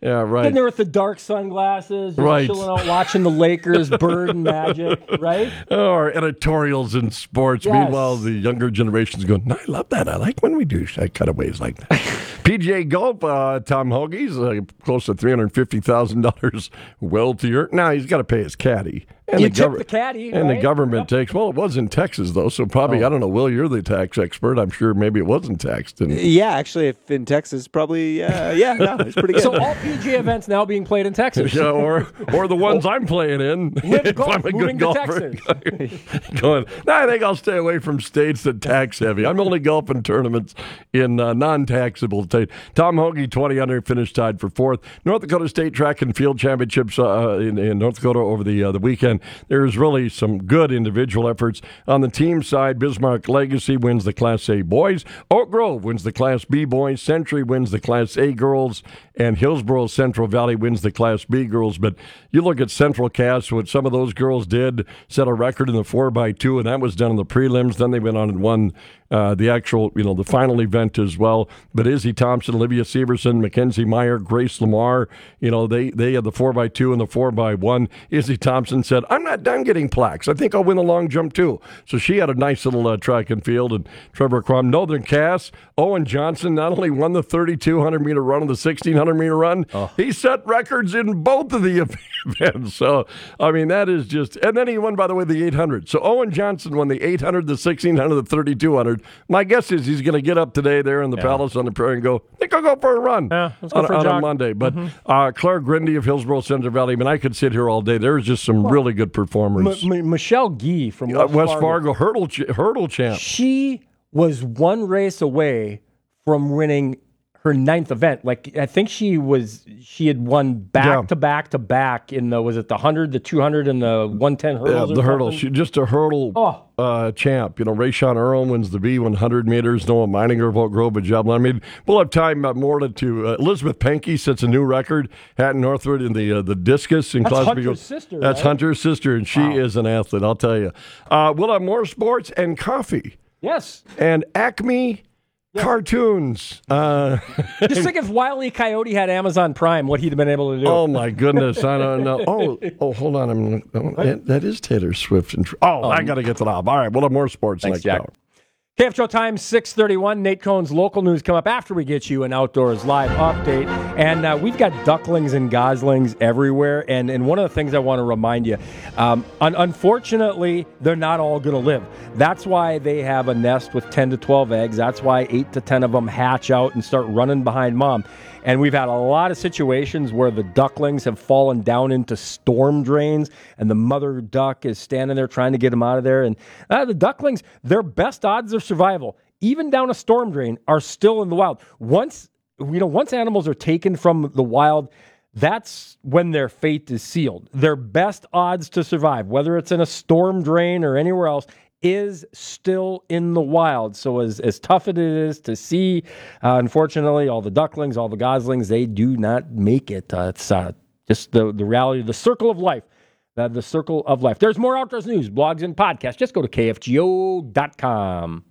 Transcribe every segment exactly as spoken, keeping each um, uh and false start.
Yeah, right. Sitting there with the dark sunglasses, just right. chilling out, watching the Lakers, Bird and Magic, right? Or editorials in sports. Yes. Meanwhile, the younger generation's going, I love that. I like when we do cutaways like that. P G A Golf, uh, Tom Hoagie's uh, close to three hundred fifty thousand dollars wealthier. Now, he's got to pay his caddy. And you the tip gov- the caddy, And right? the government Yep. takes, well, it was in Texas, though, so probably, Oh. I don't know, Will, you're the tax expert. I'm sure maybe it wasn't taxed. And Yeah, actually, if in Texas, probably, uh, yeah, no, it's pretty good. So all P G A events now being played in Texas. Yeah, or or the ones I'm playing in. Live if golf, I'm a moving good to golfer. Texas. Going, no, I think I'll stay away from states that tax heavy. I'm only golfing tournaments in uh, non-taxable states. Tom Hoagie, twenty under, finished tied for fourth. North Dakota State Track and Field Championships uh, in, in North Dakota over the uh, the weekend. There's really some good individual efforts. On the team side, Bismarck Legacy wins the Class A boys. Oak Grove wins the Class B boys. Century wins the Class A girls. And Hillsboro Central Valley wins the Class B girls. But you look at Central Cass, what some of those girls did, set a record in the four by two, and that was done in the prelims. Then they went on and won uh, the actual, you know, the final event as well. But Izzy Thompson, Olivia Severson, Mackenzie Meyer, Grace Lamar, you know, they, they had the four by two and the four by one. Izzy Thompson said, I'm not done getting plaques. I think I'll win the long jump too. So she had a nice little uh, track and field. And Trevor Crum, Northern Cass, Owen Johnson not only won the thirty-two hundred meter run and the sixteen hundred meter run, oh. he set records in both of the events. So, I mean, that is just, and then he won, by the way, the eight hundred. So Owen Johnson won the eight hundred, the sixteen hundred, the thirty-two hundred. My guess is he's going to get up today there in the yeah. Palace on the Prairie and go, I think I'll go for a run yeah, let's go on, for a on jog. a Monday. But mm-hmm. uh, Claire Grindy of Hillsboro Central Valley, I mean, I could sit here all day. There's just some well, really good performers. M- M- Michelle Gee from West, uh, West Fargo, Fargo hurdle, ch- hurdle champ. She was one race away from winning her ninth event. Like, I think she was, she had won back yeah. to back to back in the, was it the one hundred, the two hundred, and the one ten hurdles? Yeah, the hurdle. She, just a hurdle oh. uh, champ. You know, Rayshawn Earl wins the B one hundred meters. Noah Meininger of Oak Grove, job. I mean, we'll have time uh, more to, to uh, Elizabeth Pankey sets a new record. Hatton Northwood in the uh, the discus. In That's Cosby Hunter's goes, sister, That's right? Hunter's sister, and she wow. is an athlete, I'll tell you. Uh, we'll have more sports and coffee. Yes. And Acme yeah. cartoons. Uh, Just think if Wile E. Coyote had Amazon Prime, what he'd have been able to do. Oh, my goodness. I don't know. Oh, oh hold on. I'm, oh, that, that is Taylor Swift. And, oh, um, I got to get to that. All right, we'll have more sports thanks, next Jack. hour. K F J O time, six thirty-one. Nate Cohn's local news come up after we get you an Outdoors Live update. And uh, we've got ducklings and goslings everywhere. And, and one of the things I want to remind you, um, un- unfortunately, they're not all going to live. That's why they have a nest with ten to twelve eggs. That's why eight to ten of them hatch out and start running behind mom. And we've had a lot of situations where the ducklings have fallen down into storm drains, and the mother duck is standing there trying to get them out of there. And uh, the ducklings, their best odds of survival, even down a storm drain, are still in the wild. Once, you know, once animals are taken from the wild, that's when their fate is sealed. Their best odds to survive, whether it's in a storm drain or anywhere else, is still in the wild. So as, as tough it is to see, uh, unfortunately, all the ducklings, all the goslings, they do not make it. Uh, it's uh, just the, the reality, the circle of life. Uh, the circle of life. There's more outdoors news, blogs, and podcasts. Just go to K F G O dot com.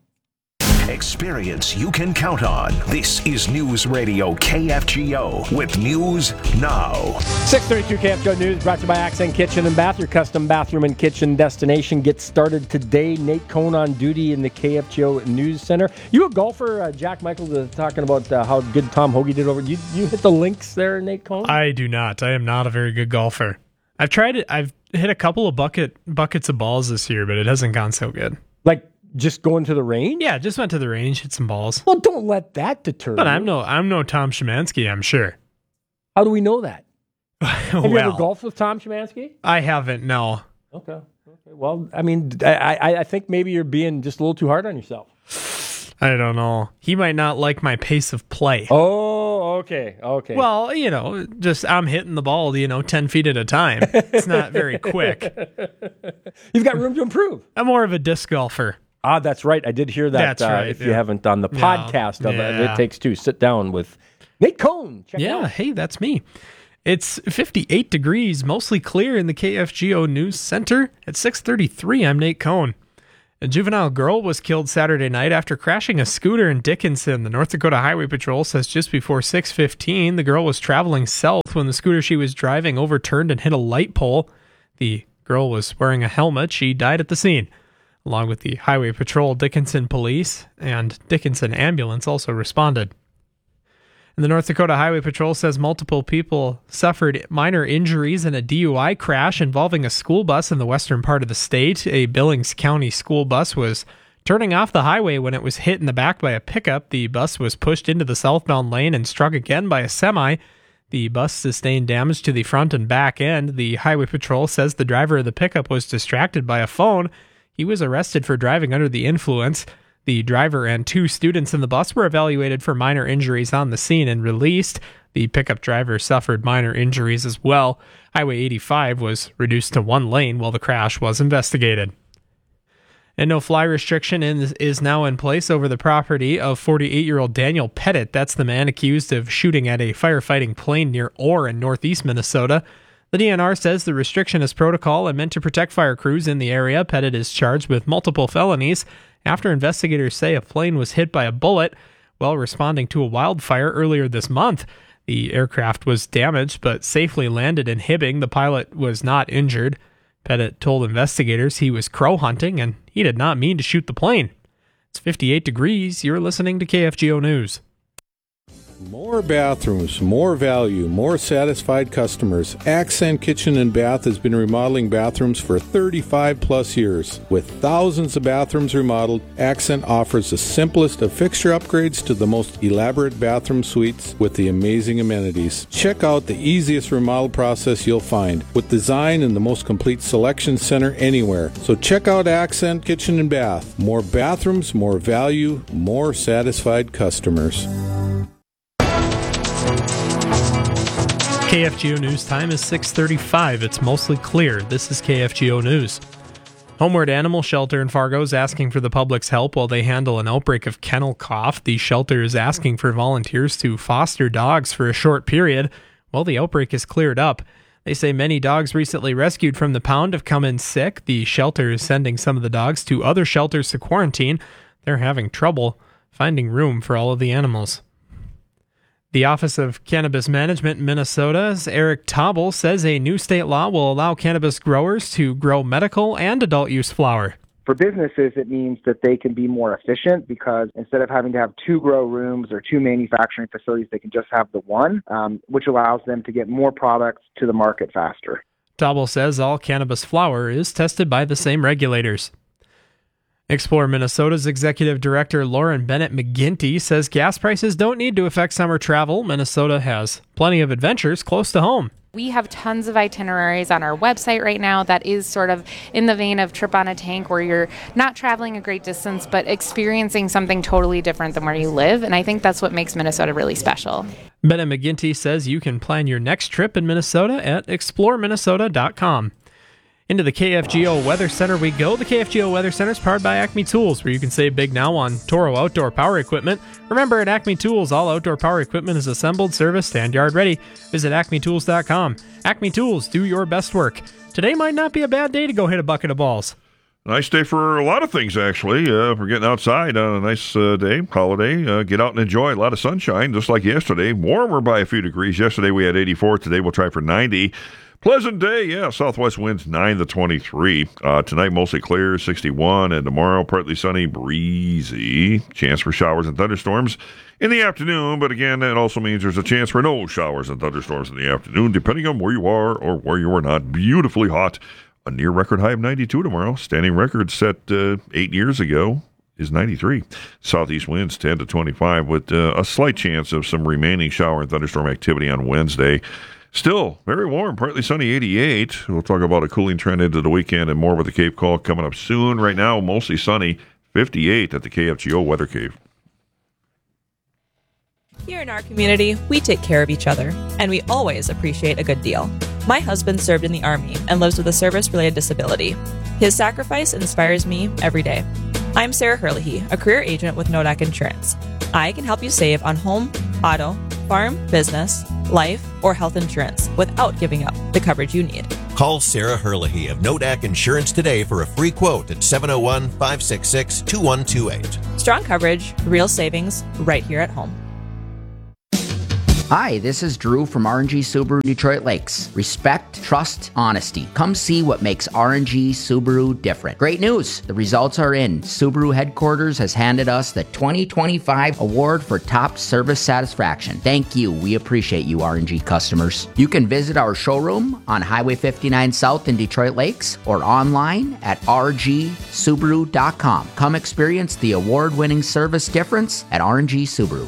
Experience you can count on. This is News Radio K F G O with News Now. six thirty-two K F G O News brought to you by Accent Kitchen and Bath, your custom bathroom and kitchen destination. Get started today. Nate Cohn on duty in the K F G O News Center. You a golfer, uh, Jack Michael, uh, talking about uh, how good Tom Hoagie did over. You, you hit the links there, Nate Cohn? I do not. I am not a very good golfer. I've tried it. I've hit a couple of bucket buckets of balls this year, but it hasn't gone so good. Like, just going to the range? Yeah, just went to the range, hit some balls. Well, don't let that deter But you. I'm no, I'm no Tom Szymanski, I'm sure. How do we know that? Have well, you ever golfed with Tom Szymanski? I haven't, no. Okay. Okay. Well, I mean, I, I, I think maybe you're being just a little too hard on yourself. I don't know. He might not like my pace of play. Oh, okay. Okay. Well, you know, just I'm hitting the ball, you know, ten feet at a time. It's not very quick. You've got room to improve. I'm more of a disc golfer. Ah, that's right. I did hear that. That's uh, right, if yeah. you haven't done the No. podcast of Yeah. it, It Takes Two, sit down with Nate Cohn. Check yeah, it out. hey, that's me. It's fifty-eight degrees, mostly clear in the K F G O News Center. At six thirty-three, I'm Nate Cohn. A juvenile girl was killed Saturday night after crashing a scooter in Dickinson. The North Dakota Highway Patrol says just before six fifteen, the girl was traveling south when the scooter she was driving overturned and hit a light pole. The girl was wearing a helmet. She died at the scene. Along with the Highway Patrol, Dickinson Police and Dickinson Ambulance also responded. And the North Dakota Highway Patrol says multiple people suffered minor injuries in a D U I crash involving a school bus in the western part of the state. A Billings County school bus was turning off the highway when it was hit in the back by a pickup. The bus was pushed into the southbound lane and struck again by a semi. The bus sustained damage to the front and back end. The Highway Patrol says the driver of the pickup was distracted by a phone. He was arrested for driving under the influence. The driver and two students in the bus were evaluated for minor injuries on the scene and released. The pickup driver suffered minor injuries as well. Highway eighty-five was reduced to one lane while the crash was investigated. And no fly restriction in, is now in place over the property of forty-eight-year-old Daniel Pettit. That's the man accused of shooting at a firefighting plane near Orr in northeast Minnesota. The D N R says the restriction is protocol and meant to protect fire crews in the area. Pettit is charged with multiple felonies after investigators say a plane was hit by a bullet while responding to a wildfire earlier this month. The aircraft was damaged but safely landed in Hibbing. The pilot was not injured. Pettit told investigators he was crow hunting and he did not mean to shoot the plane. It's fifty-eight degrees. You're listening to K F G O News. More bathrooms, more value, more satisfied customers. Accent Kitchen and Bath has been remodeling bathrooms for thirty-five plus years. With thousands of bathrooms remodeled, Accent offers the simplest of fixture upgrades to the most elaborate bathroom suites with the amazing amenities. Check out the easiest remodel process you'll find, with design and the most complete selection center anywhere. So check out Accent Kitchen and Bath. More bathrooms, more value, more satisfied customers. K F G O News time is six thirty-five. It's mostly clear. This is K F G O News. Homeward Animal Shelter in Fargo is asking for the public's help while they handle an outbreak of kennel cough. The shelter is asking for volunteers to foster dogs for a short period while the outbreak is cleared up. They say many dogs recently rescued from the pound have come in sick. The shelter is sending some of the dogs to other shelters to quarantine. They're having trouble finding room for all of the animals. The Office of Cannabis Management in Minnesota's Eric Tobel says a new state law will allow cannabis growers to grow medical and adult use flower. For businesses, it means that they can be more efficient because instead of having to have two grow rooms or two manufacturing facilities, they can just have the one, um, which allows them to get more products to the market faster. Tobel says all cannabis flower is tested by the same regulators. Explore Minnesota's Executive Director Lauren Bennett McGinty says gas prices don't need to affect summer travel. Minnesota has plenty of adventures close to home. We have tons of itineraries on our website right now that is sort of in the vein of Trip on a Tank, where you're not traveling a great distance, but experiencing something totally different than where you live. And I think that's what makes Minnesota really special. Bennett McGinty says you can plan your next trip in Minnesota at explore minnesota dot com. Into the K F G O Weather Center we go. The K F G O Weather Center is powered by Acme Tools, where you can save big now on Toro outdoor power equipment. Remember, at Acme Tools, all outdoor power equipment is assembled, serviced, and yard ready. Visit acme tools dot com. Acme Tools, do your best work. Today might not be a bad day to go hit a bucket of balls. Nice day for a lot of things, actually. Uh, we're getting outside on a nice uh, day, holiday. Uh, get out and enjoy a lot of sunshine, just like yesterday. Warmer by a few degrees. Yesterday we had eighty-four. Today we'll try for ninety. Pleasant day, yeah. Southwest winds nine to twenty-three. Uh, tonight mostly clear, sixty-one, and tomorrow partly sunny, breezy. Chance for showers and thunderstorms in the afternoon, but again, that also means there's a chance for no showers and thunderstorms in the afternoon, depending on where you are or where you are not. Beautifully hot. A near record high of ninety-two tomorrow. Standing record set uh, eight years ago is ninety-three. Southeast winds ten to twenty-five, with uh, a slight chance of some remaining shower and thunderstorm activity on Wednesday. Still very warm, partly sunny, eighty-eight. We'll talk about a cooling trend into the weekend and more with the Cape Call coming up soon. Right now, mostly sunny, fifty-eight at the K F G O Weather Cave. Here in our community, we take care of each other, and we always appreciate a good deal. My husband served in the Army and lives with a service-related disability. His sacrifice inspires me every day. I'm Sarah Herlihy, a career agent with Nodak Insurance. I can help you save on home, auto, farm, business, life, or health insurance without giving up the coverage you need. Call Sarah Herlihy of Nodak Insurance today for a free quote at seven oh one, five six six, two one two eight. Strong coverage, real savings, right here at home. Hi, this is Drew from R and G Subaru Detroit Lakes. Respect, trust, honesty. Come see what makes R and G Subaru different. Great news! The results are in. Subaru headquarters has handed us the twenty twenty-five award for top service satisfaction. Thank you. We appreciate you, R and G customers. You can visit our showroom on Highway fifty-nine South in Detroit Lakes or online at r g subaru dot com. Come experience the award-winning service difference at R and G Subaru.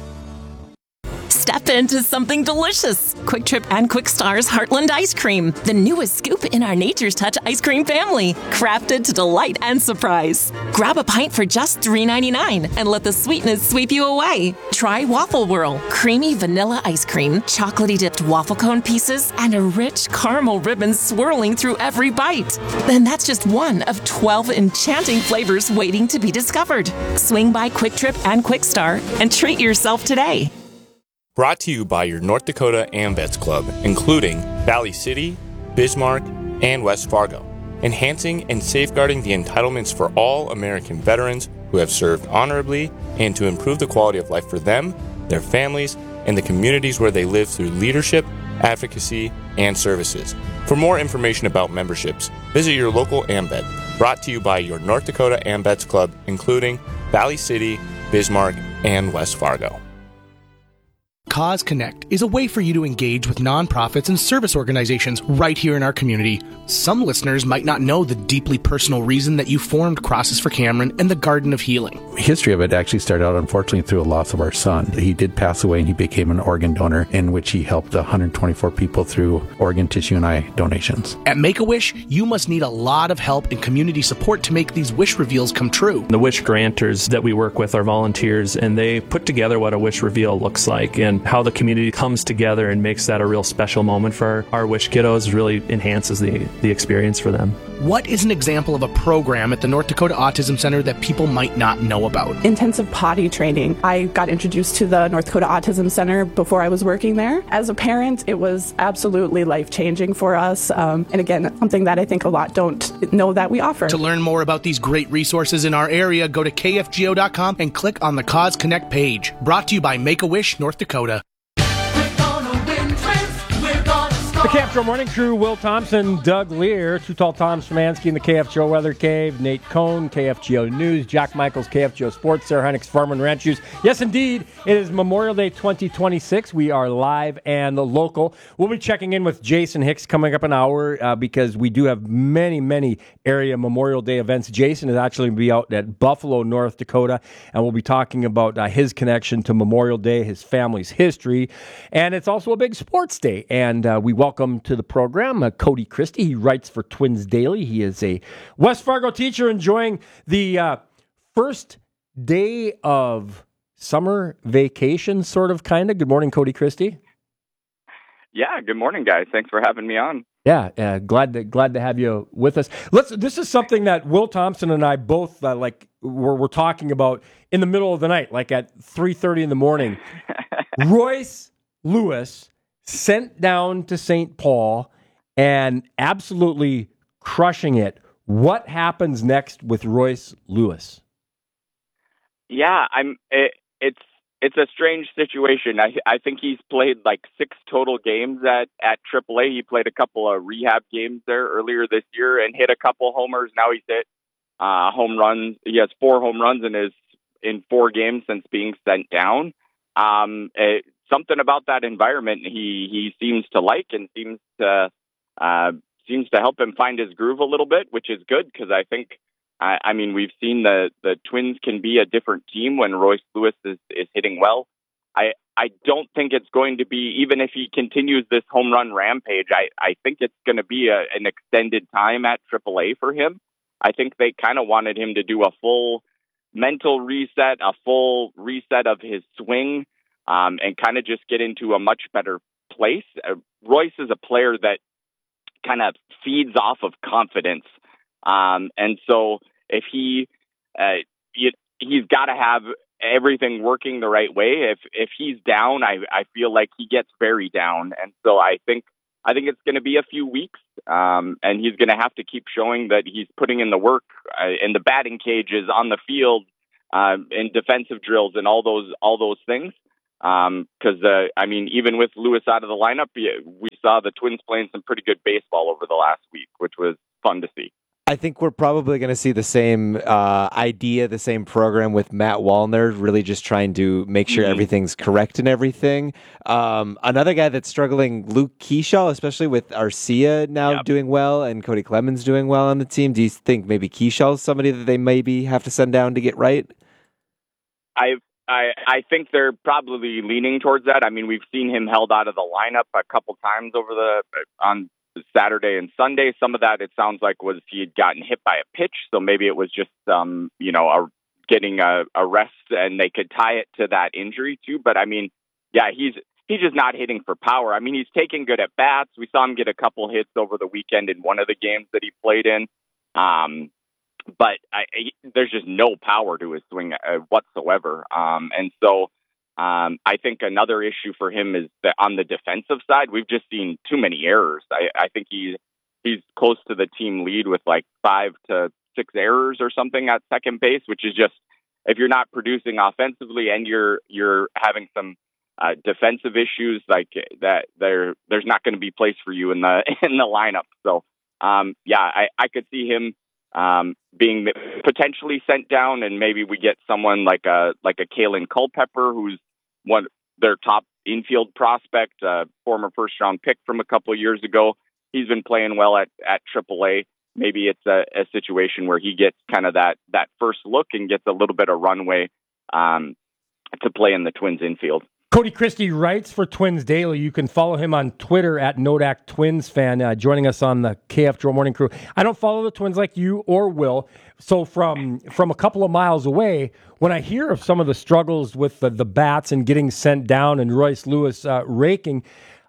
Step into something delicious. Quick Trip and Quick Star's Heartland Ice Cream, the newest scoop in our Nature's Touch ice cream family, crafted to delight and surprise. Grab a pint for just three ninety-nine and let the sweetness sweep you away. Try Waffle Whirl, creamy vanilla ice cream, chocolatey dipped waffle cone pieces, and a rich caramel ribbon swirling through every bite. Then that's just one of twelve enchanting flavors waiting to be discovered. Swing by Quick Trip and Quick Star and treat yourself today. Brought to you by your North Dakota AMVETS Club, including Valley City, Bismarck, and West Fargo, enhancing and safeguarding the entitlements for all American veterans who have served honorably and to improve the quality of life for them, their families, and the communities where they live through leadership, advocacy, and services. For more information about memberships, visit your local AMVET. Brought to you by your North Dakota AMVETS Club, including Valley City, Bismarck, and West Fargo. Cause Connect is a way for you to engage with nonprofits and service organizations right here in our community. Some listeners might not know the deeply personal reason that you formed Crosses for Cameron and the Garden of Healing. The history of it actually started out, unfortunately, through a loss of our son. He did pass away and he became an organ donor, in which he helped one hundred twenty-four people through organ, tissue, and eye donations. At Make-A-Wish, you must need a lot of help and community support to make these wish reveals come true. The wish granters that we work with are volunteers, and they put together what a wish reveal looks like, and how the community comes together and makes that a real special moment for our, our wish kiddos really enhances the, the experience for them. What is an example of a program at the North Dakota Autism Center that people might not know about? Intensive potty training. I got introduced to the North Dakota Autism Center before I was working there. As a parent, it was absolutely life-changing for us. Um, and again, something that I think a lot don't know that we offer. To learn more about these great resources in our area, go to k f g o dot com and click on the Cause Connect page. Brought to you by Make-A-Wish North Dakota. The K F Joe Morning Crew, Will Thompson, Doug Lear, Too Tall Tom Szymanski in the K F Joe Weather Cave, Nate Cohn, K F G O News, Jack Michaels, K F G O Sports, Sarah Heinrichs, Farm and Ranch News. Yes, indeed, it is Memorial Day twenty twenty-six. We are live and local. We'll be checking in with Jason Hicks coming up an hour uh, because we do have many, many area Memorial Day events. Jason is actually going to be out at Buffalo, North Dakota, and we'll be talking about uh, his connection to Memorial Day, his family's history, and it's also a big sports day. And uh, we welcome to the program uh, Cody Christie. He writes for Twins Daily. He is a West Fargo teacher enjoying the uh, first day of summer vacation, sort of, kind of. Good morning, Cody Christie. Yeah, good morning, guys. Thanks for having me on. Yeah, uh, glad to glad to have you with us. Let's. This is something that Will Thompson and I both uh, like. We're, we're talking about in the middle of the night, like at three thirty in the morning. Royce Lewis sent down to Saint Paul and absolutely crushing it. What happens next with Royce Lewis? Yeah, I'm. It, it's it's a strange situation. I I think he's played like six total games at at triple A. He played a couple of rehab games there earlier this year and hit a couple homers. Now he's hit uh, home runs. He has four home runs in his in four games since being sent down. Um, it, something about that environment he he seems to like and seems to uh, seems to help him find his groove a little bit, which is good because I think. I, I mean, we've seen the, the Twins can be a different team when Royce Lewis is, is hitting well. I I don't think it's going to be, even if he continues this home run rampage, I, I think it's going to be a, an extended time at triple A for him. I think they kind of wanted him to do a full mental reset, a full reset of his swing, um, and kind of just get into a much better place. Uh, Royce is a player that kind of feeds off of confidence. Um, and so if he, uh, you, he's got to have everything working the right way. If, if he's down, I, I feel like he gets very down. And so I think I think it's going to be a few weeks, um, and he's going to have to keep showing that he's putting in the work uh, in the batting cages, on the field, uh, in defensive drills, and all those all those things. Because, um, uh, I mean, even with Lewis out of the lineup, we saw the Twins playing some pretty good baseball over the last week, which was fun to see. I think we're probably going to see the same uh, idea, the same program with Matt Wallner, really just trying to make sure mm-hmm. everything's correct and everything. Um, another guy that's struggling, Luke Keyshaw, especially with Arcia now yep. doing well and Cody Clemens doing well on the team. Do you think maybe Keyshaw is somebody that they maybe have to send down to get right? I I I think they're probably leaning towards that. I mean, we've seen him held out of the lineup a couple times over the on. Saturday and Sunday. Some of that, it sounds like, was he had gotten hit by a pitch, so maybe it was just um you know a, getting a, a rest, and they could tie it to that injury too. But I mean, yeah, he's he's just not hitting for power. I mean, he's taking good at bats. We saw him get a couple hits over the weekend in one of the games that he played in, um but I, he, there's just no power to his swing uh, whatsoever. Um and so. Um, I think another issue for him is that on the defensive side, we've just seen too many errors. I, I think he, he's close to the team lead with like five to six errors or something at second base, which is just, if you're not producing offensively and you're you're having some uh, defensive issues like that, there there's not going to be place for you in the in the lineup. So um, yeah, I, I could see him um, being potentially sent down, and maybe we get someone like a like a Kalen Culpepper, who's one their top infield prospect, uh, former first round pick from a couple of years ago. He's been playing well at, at triple A. Maybe it's a, a situation where he gets kind of that, that first look and gets a little bit of runway um, to play in the Twins infield. Cody Christie writes for Twins Daily. You can follow him on Twitter at Nodak Twins fan, uh, joining us on the K F Joe Morning Crew. I don't follow the Twins like you or Will, so from from a couple of miles away, when I hear of some of the struggles with the, the bats and getting sent down and Royce Lewis uh, raking,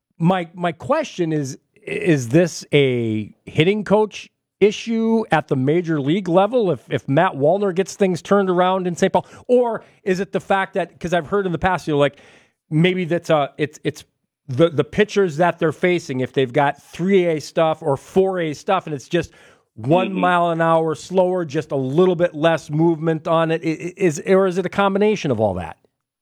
my my question is, is this a hitting coach issue at the major league level if, if Matt Wallner gets things turned around in Saint Paul? Or is it the fact that, because I've heard in the past, you know, like, maybe that's uh it's it's the the pitchers that they're facing, if they've got three A stuff or four A stuff, and it's just one mm-hmm. mile an hour slower, just a little bit less movement on it, is or is it a combination of all that?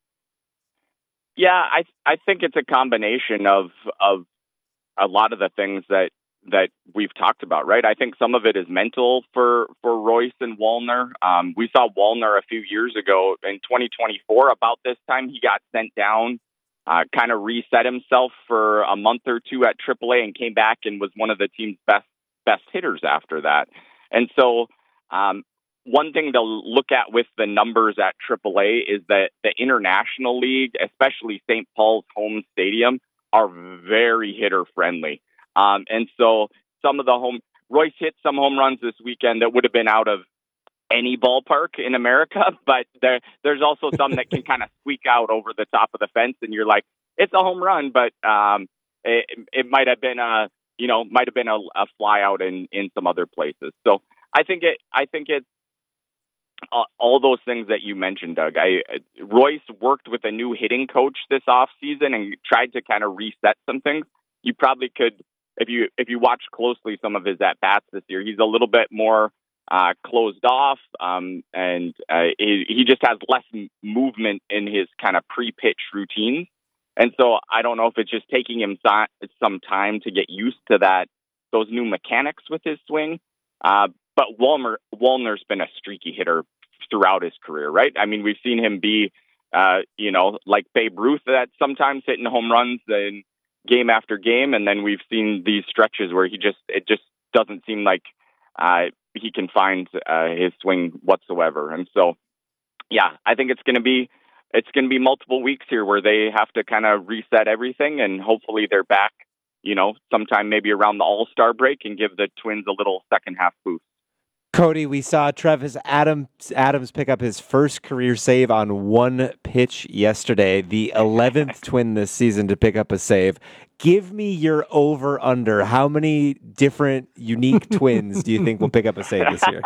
Yeah, I I think it's a combination of of a lot of the things that that we've talked about, right? I think some of it is mental for, for Royce and Wallner. Um, we saw Wallner a few years ago in twenty twenty-four. About this time, he got sent down, uh, kind of reset himself for a month or two at triple A and came back and was one of the team's best best hitters after that. And so um, one thing to look at with the numbers at triple A is that the International League, especially Saint Paul's home stadium, are very hitter friendly. Um, and so some of the home, Royce hit some home runs this weekend that would have been out of any ballpark in America, but there, there's also some that can kind of squeak out over the top of the fence, and you're like, it's a home run, but um, it, it might have been a, you know, might have been a, a fly out in, in some other places. So I think it, I think it's uh, all those things that you mentioned, Doug. I Royce worked with a new hitting coach this off season and tried to kind of reset some things. You probably could. If you if you watch closely some of his at bats this year, he's a little bit more uh, closed off, um, and uh, he, he just has less m- movement in his kind of pre-pitch routines. And so I don't know if it's just taking him th- some time to get used to that, those new mechanics with his swing. Uh, but Wallner Wallner's been a streaky hitter throughout his career, right? I mean, we've seen him be, uh, you know, like Babe Ruth, that sometimes hitting home runs and game after game, and then we've seen these stretches where he just it just doesn't seem like uh, he can find uh, his swing whatsoever. And so, yeah, I think it's going to be it's going to be multiple weeks here where they have to kind of reset everything, and hopefully they're back, you know, sometime maybe around the All-Star break and give the Twins a little second half boost. Cody, we saw Travis Adams, Adams pick up his first career save on one pitch yesterday, the eleventh Twin this season to pick up a save. Give me your over-under. How many different unique Twins do you think will pick up a save this year?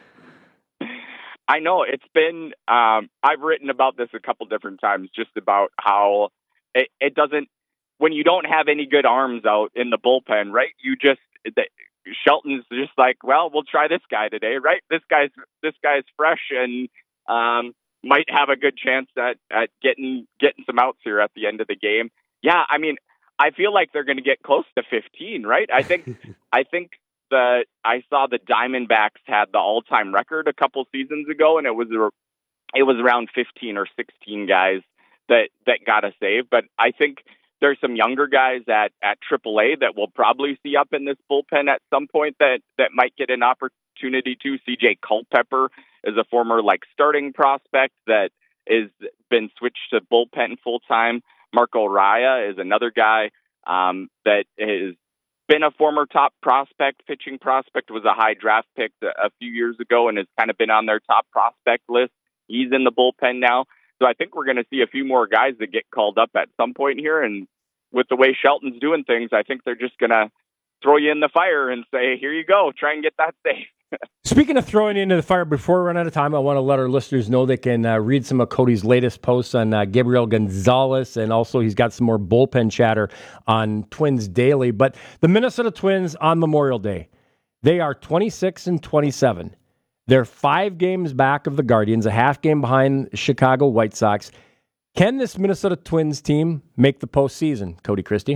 I know it's been, um, I've written about this a couple different times, just about how it, it doesn't, when you don't have any good arms out in the bullpen, right? You just the, Shelton's just like, well, we'll try this guy today, right? This guy's this guy's fresh and um, might have a good chance at, at getting getting some outs here at the end of the game. Yeah, I mean, I feel like they're going to get close to fifteen, right? I think I think the I saw the Diamondbacks had the all-time record a couple seasons ago, and it was it was around fifteen or sixteen guys that that got a save. But I think there's some younger guys at, at triple A that we'll probably see up in this bullpen at some point that, that might get an opportunity to. C J Culpepper is a former like starting prospect that is been switched to bullpen full time. Marco Raya is another guy um, that has been a former top prospect, pitching prospect, was a high draft pick a, a few years ago and has kind of been on their top prospect list. He's in the bullpen now. So I think we're going to see a few more guys that get called up at some point here. And with the way Shelton's doing things, I think they're just going to throw you in the fire and say, here you go, try and get that save. Speaking of throwing into the fire, before we run out of time, I want to let our listeners know they can uh, read some of Cody's latest posts on uh, Gabriel Gonzalez, and also he's got some more bullpen chatter on Twins Daily. But the Minnesota Twins on Memorial Day, they are twenty-six and twenty-seven. They're five games back of the Guardians, a half game behind Chicago White Sox. Can this Minnesota Twins team make the postseason, Cody Christie?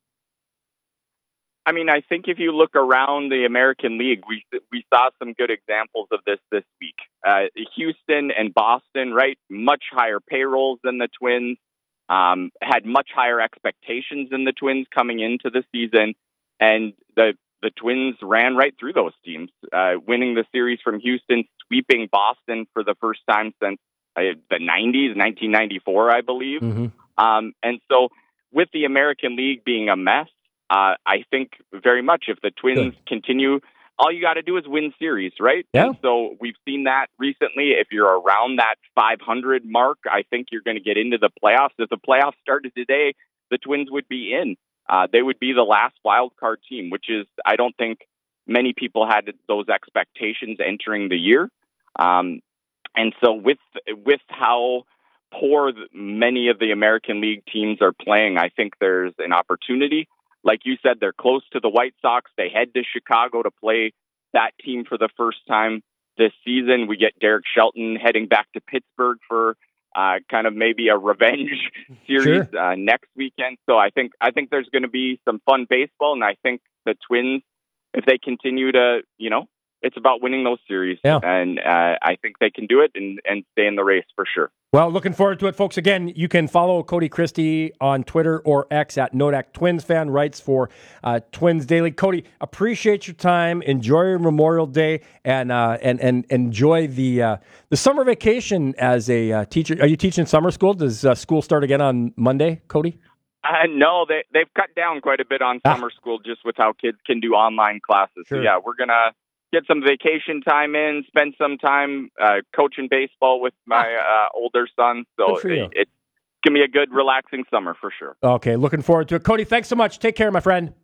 I mean, I think if you look around the American League, we we saw some good examples of this this week. Uh, Houston and Boston, right, much higher payrolls than the Twins, um, had much higher expectations than the Twins coming into the season, and the the Twins ran right through those teams, uh, winning the series from Houston, sweeping Boston for the first time since uh, the nineties, nineteen ninety-four, I believe. Mm-hmm. Um, and so with the American League being a mess, Uh, I think very much if the Twins Good. continue, all you got to do is win series, right? Yeah. And so we've seen that recently. If you're around that five hundred mark, I think you're going to get into the playoffs. If the playoffs started today, the Twins would be in. Uh, they would be the last wild card team, which is, I don't think many people had those expectations entering the year. Um, and so with with how poor many of the American League teams are playing, I think there's an opportunity. Like you said, they're close to the White Sox. They head to Chicago to play that team for the first time this season. We get Derek Shelton heading back to Pittsburgh for uh, kind of maybe a revenge series sure. uh, next weekend. So I think I think there's going to be some fun baseball, and I think the Twins, if they continue to, you know, it's about winning those series, yeah. and uh, I think they can do it and, and stay in the race for sure. Well, looking forward to it, folks. Again, you can follow Cody Christie on Twitter or X at Nodak Twins Fan, writes for uh, Twins Daily. Cody, appreciate your time. Enjoy your Memorial Day, and uh, and and enjoy the uh, the summer vacation as a uh, teacher. Are you teaching summer school? Does uh, school start again on Monday, Cody? Uh, no, they they've cut down quite a bit on ah. summer school just with how kids can do online classes. Sure. So yeah, we're gonna get some vacation time in, spend some time uh, coaching baseball with my uh, older son. So it, it's going to be a good, relaxing summer for sure. Okay, looking forward to it. Cody, thanks so much. Take care, my friend.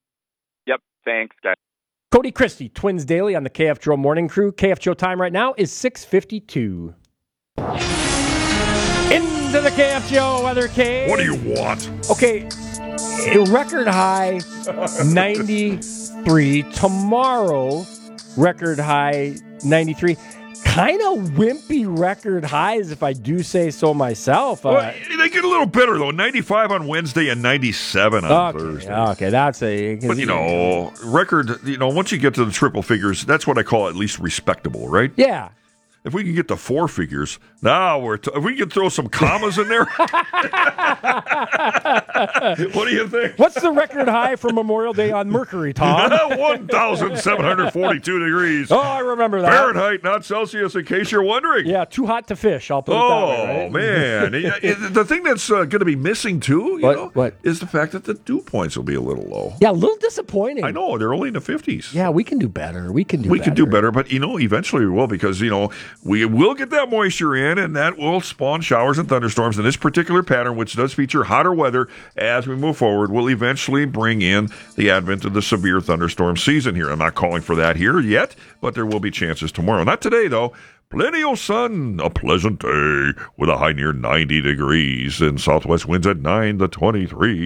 Yep, thanks, guys. Cody Christie, Twins Daily on the K F G O Morning Crew. K F G O time right now is six fifty-two. Into the K F G O weather cave. What do you want? Okay, a record high ninety-three. Tomorrow, record high ninety-three. Kind of wimpy record highs, if I do say so myself. Well, uh, they get a little better, though. ninety-five on Wednesday and ninety-seven on okay, Thursday. Okay, that's a... But, you know, record, you know, once you get to the triple figures, that's what I call at least respectable, right? Yeah. If we can get to four figures, now we're. T- if we can throw some commas in there, what do you think? What's the record high for Memorial Day on Mercury, Tom? one thousand seven hundred forty-two degrees. Oh, I remember that. Fahrenheit, not Celsius, in case you're wondering. Yeah, too hot to fish. I'll put it oh, that way. Oh man, it, it, the thing that's uh, going to be missing too, you what, know, what? is the fact that the dew points will be a little low. Yeah, a little disappointing. I know they're only in the fifties. Yeah, we can do better. We can do. We better. can do better, but you know, eventually we will, because you know we will get that moisture in, and that will spawn showers and thunderstorms. And this particular pattern, which does feature hotter weather as we move forward, will eventually bring in the advent of the severe thunderstorm season here. I'm not calling for that here yet, but there will be chances tomorrow. Not today, though. Plenty of sun, a pleasant day with a high near ninety degrees, and southwest winds at nine to twenty-three.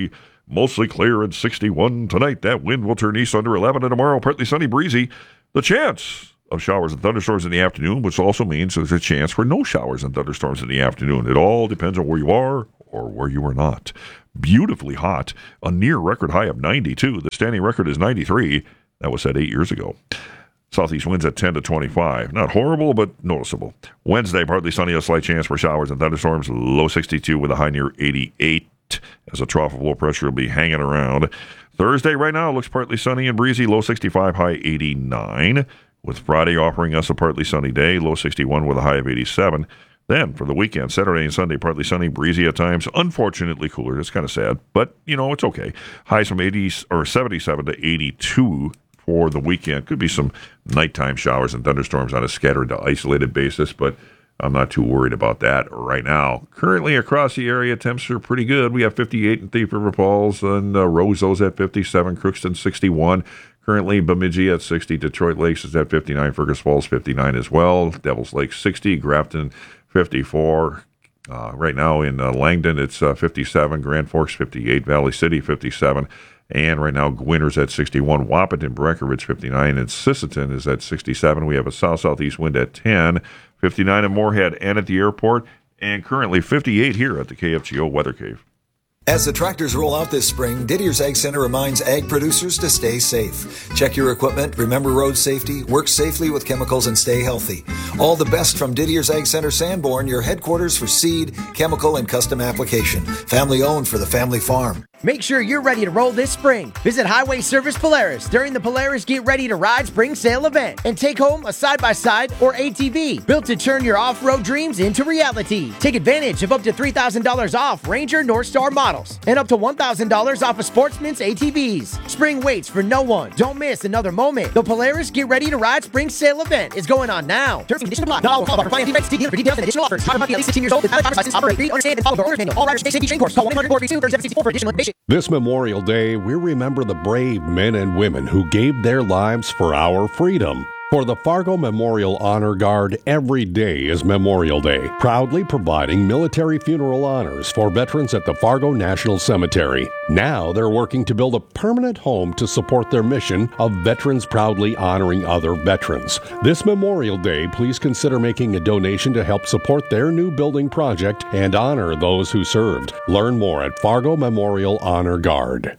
Mostly clear and sixty-one tonight. That wind will turn east under eleven, and tomorrow partly sunny, breezy. The chance of showers and thunderstorms in the afternoon, which also means there's a chance for no showers and thunderstorms in the afternoon. It all depends on where you are or where you are not. Beautifully hot. A near record high of ninety-two. The standing record is ninety-three. That was set eight years ago. Southeast winds at ten to twenty-five. Not horrible, but noticeable. Wednesday, partly sunny, a slight chance for showers and thunderstorms. Low sixty-two with a high near eighty-eight. As a trough of low pressure will be hanging around. Thursday right now looks partly sunny and breezy. Low sixty-five, high eighty-nine. With Friday offering us a partly sunny day. Low sixty-one with a high of eighty-seven. Then for the weekend, Saturday and Sunday, partly sunny, breezy at times. Unfortunately cooler. That's kind of sad, but you know it's okay. Highs from eighty or seventy-seven to eighty-two for the weekend. Could be some nighttime showers and thunderstorms on a scattered to isolated basis, but I'm not too worried about that right now. Currently across the area, temps are pretty good. We have fifty-eight in Thief River Falls, and uh, Roseau's at fifty-seven, Crookston sixty-one. Currently, Bemidji at sixty, Detroit Lakes is at fifty-nine, Fergus Falls fifty-nine as well, Devils Lake sixty, Grafton fifty-four. Uh, right now in uh, Langdon, it's uh, fifty-seven, Grand Forks fifty-eight, Valley City fifty-seven, and right now Gwinner's at sixty-one, Wahpeton, Breckenridge fifty-nine, and Sisseton is at sixty-seven. We have a south-southeast wind at ten, fifty-nine in Moorhead and at the airport, and currently fifty-eight here at the K F G O Weather Cave. As the tractors roll out this spring, Didier's Ag Center reminds ag producers to stay safe. Check your equipment, remember road safety, work safely with chemicals, and stay healthy. All the best from Didier's Ag Center Sanborn, your headquarters for seed, chemical, and custom application. Family owned for the family farm. Make sure you're ready to roll this spring. Visit Highway Service Polaris during the Polaris Get Ready to Ride Spring Sale event and take home a side-by-side or A T V built to turn your off-road dreams into reality. Take advantage of up to three thousand dollars off Ranger North Star models and up to one thousand dollars off of Sportsman's A T Vs. Spring waits for no one. Don't miss another moment. The Polaris Get Ready to Ride Spring Sale event is going on now. Terms and conditions apply. Not all call for finance defense dealer for details and additional offers. Talk about at least sixteen years old with valid driver's license. Operate, read, understand, and follow the owner's manual. All riders stay safety training course. Call one eight hundred four three two three seven six four for additional information. This Memorial Day, we remember the brave men and women who gave their lives for our freedom. For the Fargo Memorial Honor Guard, every day is Memorial Day, proudly providing military funeral honors for veterans at the Fargo National Cemetery. Now they're working to build a permanent home to support their mission of veterans proudly honoring other veterans. This Memorial Day, please consider making a donation to help support their new building project and honor those who served. Learn more at Fargo Memorial Honor Guard.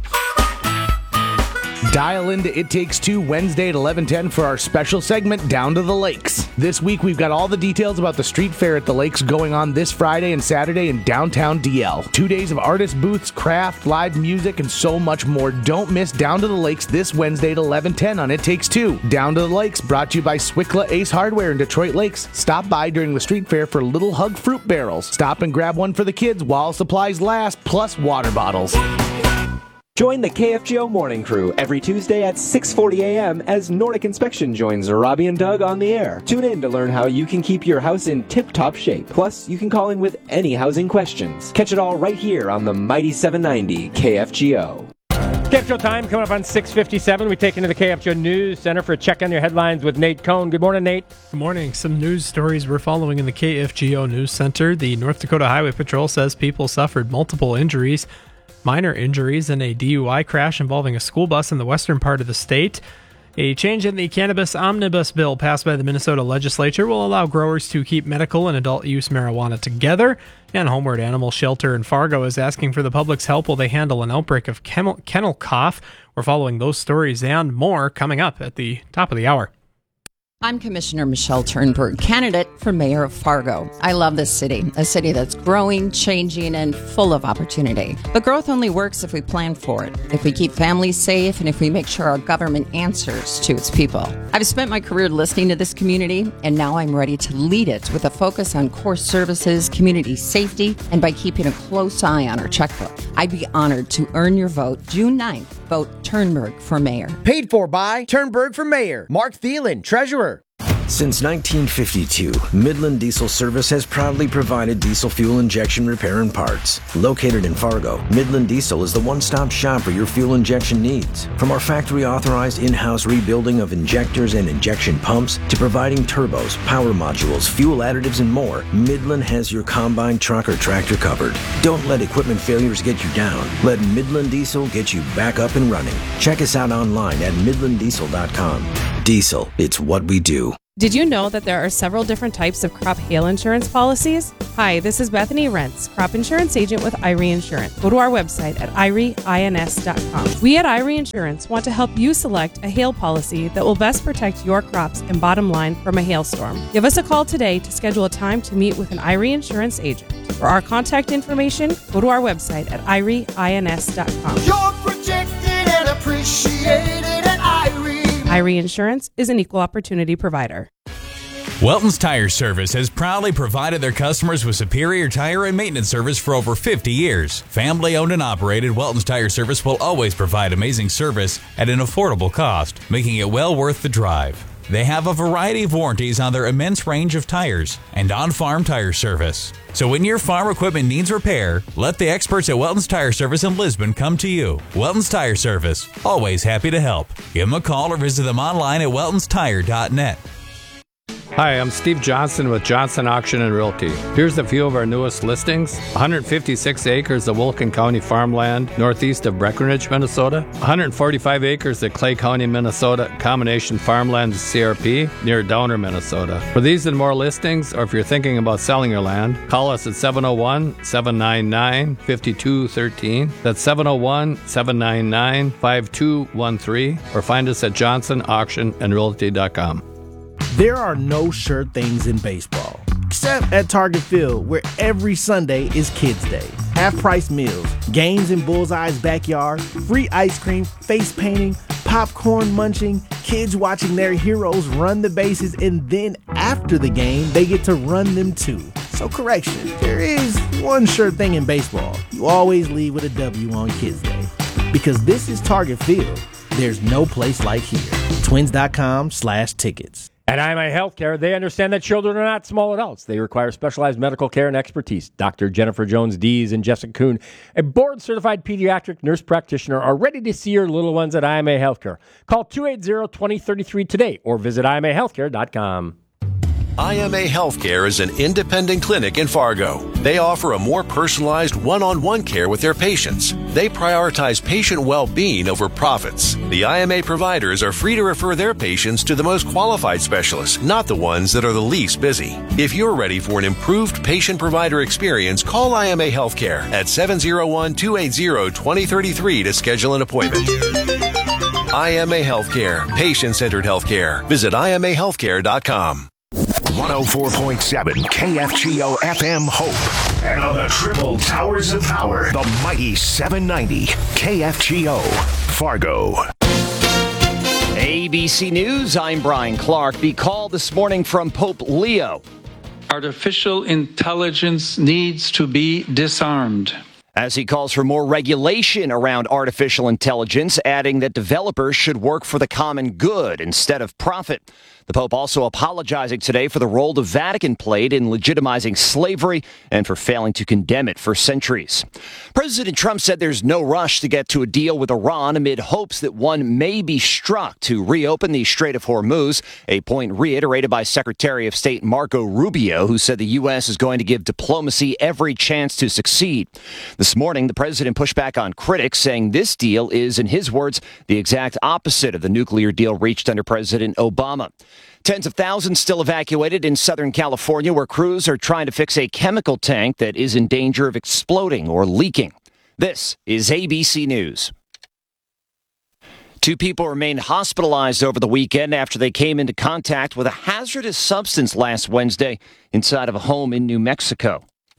Dial into It Takes Two Wednesday at eleven ten for our special segment, Down to the Lakes. This week, we've got all the details about the street fair at the lakes going on this Friday and Saturday in downtown D L. Two days of artist booths, craft, live music, and so much more. Don't miss Down to the Lakes this Wednesday at eleven ten on It Takes Two. Down to the Lakes, brought to you by Swickla Ace Hardware in Detroit Lakes. Stop by during the street fair for Little Hug fruit barrels. Stop and grab one for the kids while supplies last, plus water bottles. Join the K F G O Morning Crew every Tuesday at six forty a.m. as Nordic Inspection joins Robbie and Doug on the air. Tune in to learn how you can keep your house in tip-top shape. Plus, you can call in with any housing questions. Catch it all right here on the Mighty seven ninety K F G O. K F G O time coming up on six fifty-seven. We take into the K F G O News Center for a check on your headlines with Nate Cohn. Good morning, Nate. Good morning. Some news stories we're following in the K F G O News Center. The North Dakota Highway Patrol says people suffered multiple injuries. Minor injuries in a D U I crash involving a school bus in the western part of the state. A change in the cannabis omnibus bill passed by the Minnesota legislature will allow growers to keep medical and adult use marijuana together. And Homeward Animal Shelter in Fargo is asking for the public's help while they handle an outbreak of kennel, kennel cough. We're following those stories and more coming up at the top of the hour. I'm Commissioner Michelle Turnberg, candidate for mayor of Fargo. I love this city, a city that's growing, changing, and full of opportunity. But growth only works if we plan for it, if we keep families safe, and if we make sure our government answers to its people. I've spent my career listening to this community, and now I'm ready to lead it with a focus on core services, community safety, and by keeping a close eye on our checkbook. I'd be honored to earn your vote June ninth. Vote Turnberg for mayor. Paid for by Turnberg for mayor. Mark Thielen, treasurer. Since nineteen fifty-two, Midland Diesel Service has proudly provided diesel fuel injection repair and parts. Located in Fargo, Midland Diesel is the one-stop shop for your fuel injection needs. From our factory-authorized in-house rebuilding of injectors and injection pumps to providing turbos, power modules, fuel additives, and more, Midland has your combine, truck, or tractor covered. Don't let equipment failures get you down. Let Midland Diesel get you back up and running. Check us out online at midland diesel dot com. Diesel, it's what we do. Did you know that there are several different types of crop hail insurance policies? Hi, this is Bethany Rentz, crop insurance agent with I R E Insurance. Go to our website at I R E ins dot com. We at I R E Insurance want to help you select a hail policy that will best protect your crops and bottom line from a hailstorm. Give us a call today to schedule a time to meet with an I R E Insurance agent. For our contact information, go to our website at I R E ins dot com. You're protected and appreciated at I R E. I R E Insurance is an equal opportunity provider. Welton's Tire Service has proudly provided their customers with superior tire and maintenance service for over fifty years. Family owned and operated, Welton's Tire Service will always provide amazing service at an affordable cost, making it well worth the drive. They have a variety of warranties on their immense range of tires and on-farm tire service. So when your farm equipment needs repair, let the experts at Welton's Tire Service in Lisbon come to you. Welton's Tire Service, always happy to help. Give them a call or visit them online at weltons tire dot net. Hi, I'm Steve Johnson with Johnson Auction and Realty. Here's a few of our newest listings. one hundred fifty-six acres of Wilkin County farmland northeast of Breckenridge, Minnesota. one hundred forty-five acres of Clay County, Minnesota, combination farmland C R P near Downer, Minnesota. For these and more listings, or if you're thinking about selling your land, call us at seven oh one, seven nine nine, five two one three. That's seven oh one, seven nine nine, five two one three, or find us at johnson auction and realty dot com. There are no sure things in baseball, except at Target Field, where every Sunday is Kids Day. Half-price meals, games in Bullseye's backyard, free ice cream, face painting, popcorn munching, kids watching their heroes run the bases, and then after the game, they get to run them too. So correction, there is one sure thing in baseball. You always leave with a W on Kids Day. Because this is Target Field, there's no place like here. Twins.com slash tickets. At I M A Healthcare, they understand that children are not small adults. They require specialized medical care and expertise. Doctor Jennifer Jones-Dees and Jessica Kuhn, a board-certified pediatric nurse practitioner, are ready to see your little ones at I M A Healthcare. Call two eight zero, two oh three three today or visit I M A healthcare dot com. I M A Healthcare is an independent clinic in Fargo. They offer a more personalized one-on-one care with their patients. They prioritize patient well-being over profits. The I M A providers are free to refer their patients to the most qualified specialists, not the ones that are the least busy. If you're ready for an improved patient-provider experience, call I M A Healthcare at seven oh one, two eight zero, two oh three three to schedule an appointment. I M A Healthcare, patient-centered healthcare. Visit I M A healthcare dot com. one oh four point seven K F G O F M Hope. And on the triple towers of power, the mighty seven ninety K F G O Fargo. A B C News, I'm Brian Clark. The call this morning from Pope Leo. Artificial intelligence needs to be disarmed. As he calls for more regulation around artificial intelligence, adding that developers should work for the common good instead of profit. The Pope also apologizing today for the role the Vatican played in legitimizing slavery and for failing to condemn it for centuries. President Trump said there's no rush to get to a deal with Iran amid hopes that one may be struck to reopen the Strait of Hormuz, a point reiterated by Secretary of State Marco Rubio, who said the U S is going to give diplomacy every chance to succeed. This morning, the president pushed back on critics, saying this deal is, in his words, the exact opposite of the nuclear deal reached under President Obama. Tens of thousands still evacuated in Southern California, where crews are trying to fix a chemical tank that is in danger of exploding or leaking. This is A B C News. Two people remained hospitalized over the weekend after they came into contact with a hazardous substance last Wednesday inside of a home in New Mexico.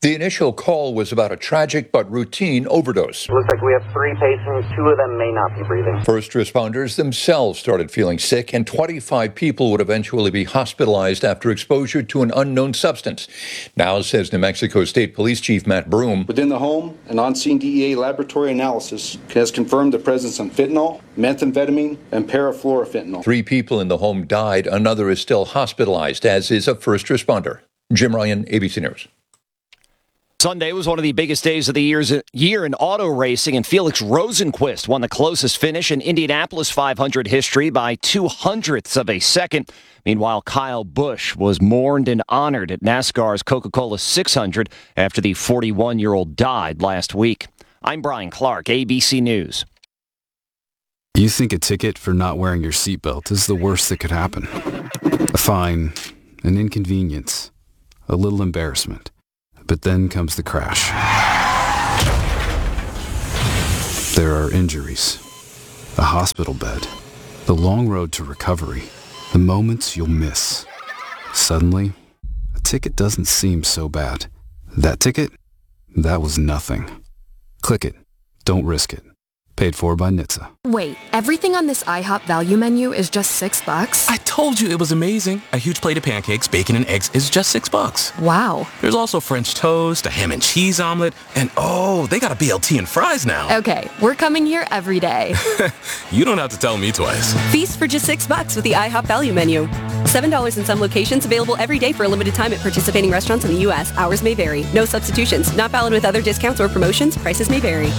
The initial call was about a tragic but routine overdose. Looks like we have three patients. Two of them may not be breathing. First responders themselves started feeling sick, and twenty-five people would eventually be hospitalized after exposure to an unknown substance. Now, says New Mexico State Police Chief Matt Broom. Within the home, an on-scene D E A laboratory analysis has confirmed the presence of fentanyl, methamphetamine, and parafluorofentanyl. Three people in the home died. Another is still hospitalized, as is a first responder. Jim Ryan, A B C News. Sunday was one of the biggest days of the year's, year in auto racing, and Felix Rosenqvist won the closest finish in Indianapolis five hundred history by two hundredths of a second. Meanwhile, Kyle Busch was mourned and honored at NASCAR's Coca-Cola six hundred after the forty-one-year-old died last week. I'm Brian Clark, A B C News. You think a ticket for not wearing your seatbelt is the worst that could happen. A fine, an inconvenience, a little embarrassment. But then comes the crash. There are injuries, a hospital bed, the long road to recovery, the moments you'll miss. Suddenly, a ticket doesn't seem so bad. That ticket? That was nothing. Click it. Don't risk it. Paid for by N H T S A. Wait, everything on this IHOP value menu is just six bucks? I told you it was amazing. A huge plate of pancakes, bacon, and eggs is just six bucks. Wow. There's also French toast, a ham and cheese omelet, and oh, they got a B L T and fries now. Okay, we're coming here every day. You don't have to tell me twice. Feast for just six bucks with the IHOP value menu. Seven dollars in some locations, available every day for a limited time at participating restaurants in the U S. Hours may vary. No substitutions. Not valid with other discounts or promotions. Prices may vary.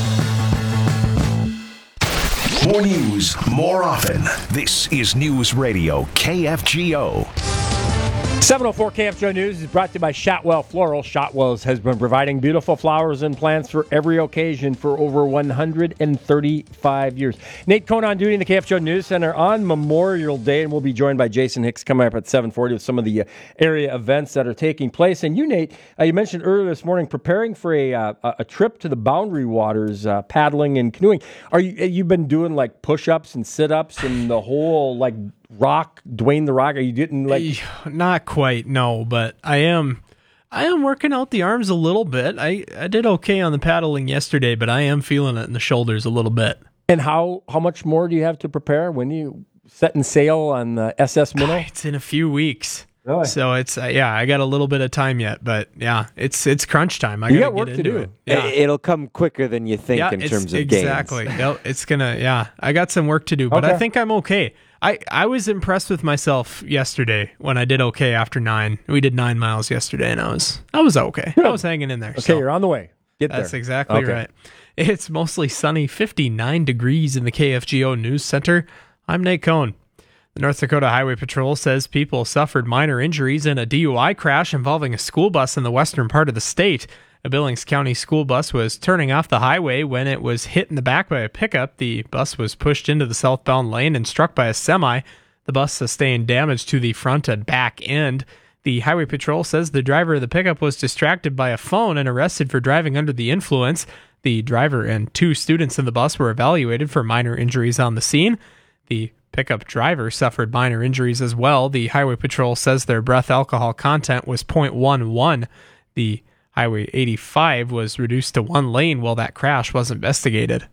More news, more often. This is News Radio K F G O. seven oh four K F G O News is brought to you by Shotwell Floral. Shotwell's has been providing beautiful flowers and plants for every occasion for over one hundred thirty-five years. Nate Cohn on duty in the K F G O News Center on Memorial Day, and we'll be joined by Jason Hicks coming up at seven forty with some of the uh, area events that are taking place. And you, Nate, uh, you mentioned earlier this morning preparing for a uh, a trip to the Boundary Waters, uh, paddling and canoeing. Are you you've been doing like push-ups and sit-ups and the whole like Rock, Dwayne the Rock? Are you getting like not quite, no, but I am I am working out the arms a little bit. I, I did okay on the paddling yesterday, but I am feeling it in the shoulders a little bit. And how how much more do you have to prepare when you setting sail on the S S Minnow? It's in a few weeks. Really? So it's uh, yeah, I got a little bit of time yet, but yeah, it's it's crunch time. I you gotta got work get to into do. It. Yeah. It'll come quicker than you think yeah, in it's, terms of exactly. gains. Exactly. It's gonna yeah. I got some work to do, but Okay. I think I'm okay. I, I was impressed with myself yesterday when I did okay after nine. We did nine miles yesterday, and I was I was okay. I was hanging in there. Okay, so you're on the way. Get there. That's exactly Okay. right. It's mostly sunny, fifty-nine degrees in the K F G O News Center. I'm Nate Cohn. The North Dakota Highway Patrol says people suffered minor injuries in a D U I crash involving a school bus in the western part of the state. A Billings County school bus was turning off the highway when it was hit in the back by a pickup. The bus was pushed into the southbound lane and struck by a semi. The bus sustained damage to the front and back end. The Highway Patrol says the driver of the pickup was distracted by a phone and arrested for driving under the influence. The driver and two students in the bus were evaluated for minor injuries on the scene. The pickup driver suffered minor injuries as well. The Highway Patrol says their breath alcohol content was point one one. The Highway eighty-five was reduced to one lane while that crash was investigated.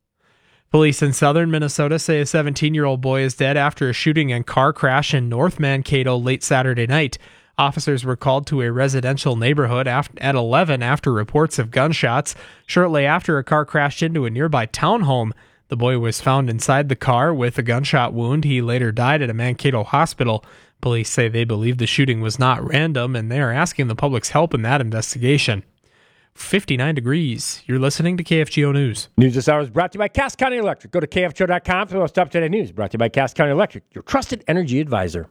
Police in southern Minnesota say a seventeen-year-old boy is dead after a shooting and car crash in North Mankato late Saturday night. Officers were called to a residential neighborhood at eleven after reports of gunshots. Shortly after, a car crashed into a nearby townhome. The boy was found inside the car with a gunshot wound. He later died at a Mankato hospital. Police say they believe the shooting was not random, and they are asking the public's help in that investigation. fifty-nine degrees. You're listening to K F G O News. News this hour is brought to you by Cass County Electric. Go to K F G O dot com for the most up-to-date news. Brought to you by Cass County Electric, your trusted energy advisor.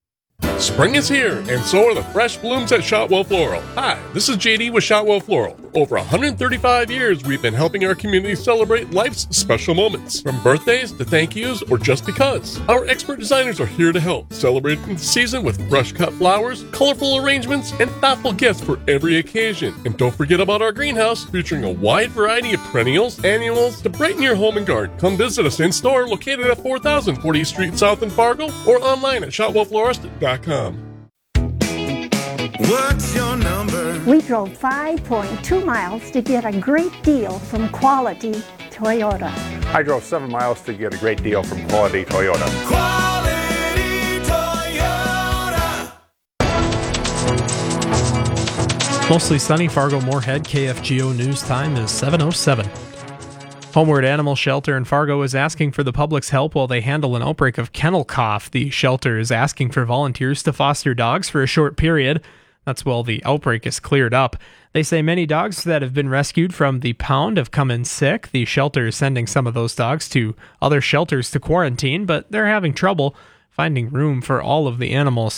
Spring is here, and so are the fresh blooms at Shotwell Floral. Hi, this is J D with Shotwell Floral. Over one hundred thirty-five years, we've been helping our community celebrate life's special moments. From birthdays to thank yous or just because. Our expert designers are here to help, celebrating the season with fresh-cut flowers, colorful arrangements, and thoughtful gifts for every occasion. And don't forget about our greenhouse, featuring a wide variety of perennials, annuals, to brighten your home and garden. Come visit us in-store, located at four thousand fortieth Street South in Fargo, or online at shotwell florist dot com. What's your number? We drove five point two miles to get a great deal from Quality Toyota. I drove seven miles to get a great deal from Quality Toyota. Quality Toyota. Mostly sunny, Fargo, Moorhead. K F G O news time is seven oh seven. Homeward Animal Shelter in Fargo is asking for the public's help while they handle an outbreak of kennel cough. The shelter is asking for volunteers to foster dogs for a short period. That's while the outbreak is cleared up. They say many dogs that have been rescued from the pound have come in sick. The shelter is sending some of those dogs to other shelters to quarantine, but they're having trouble finding room for all of the animals.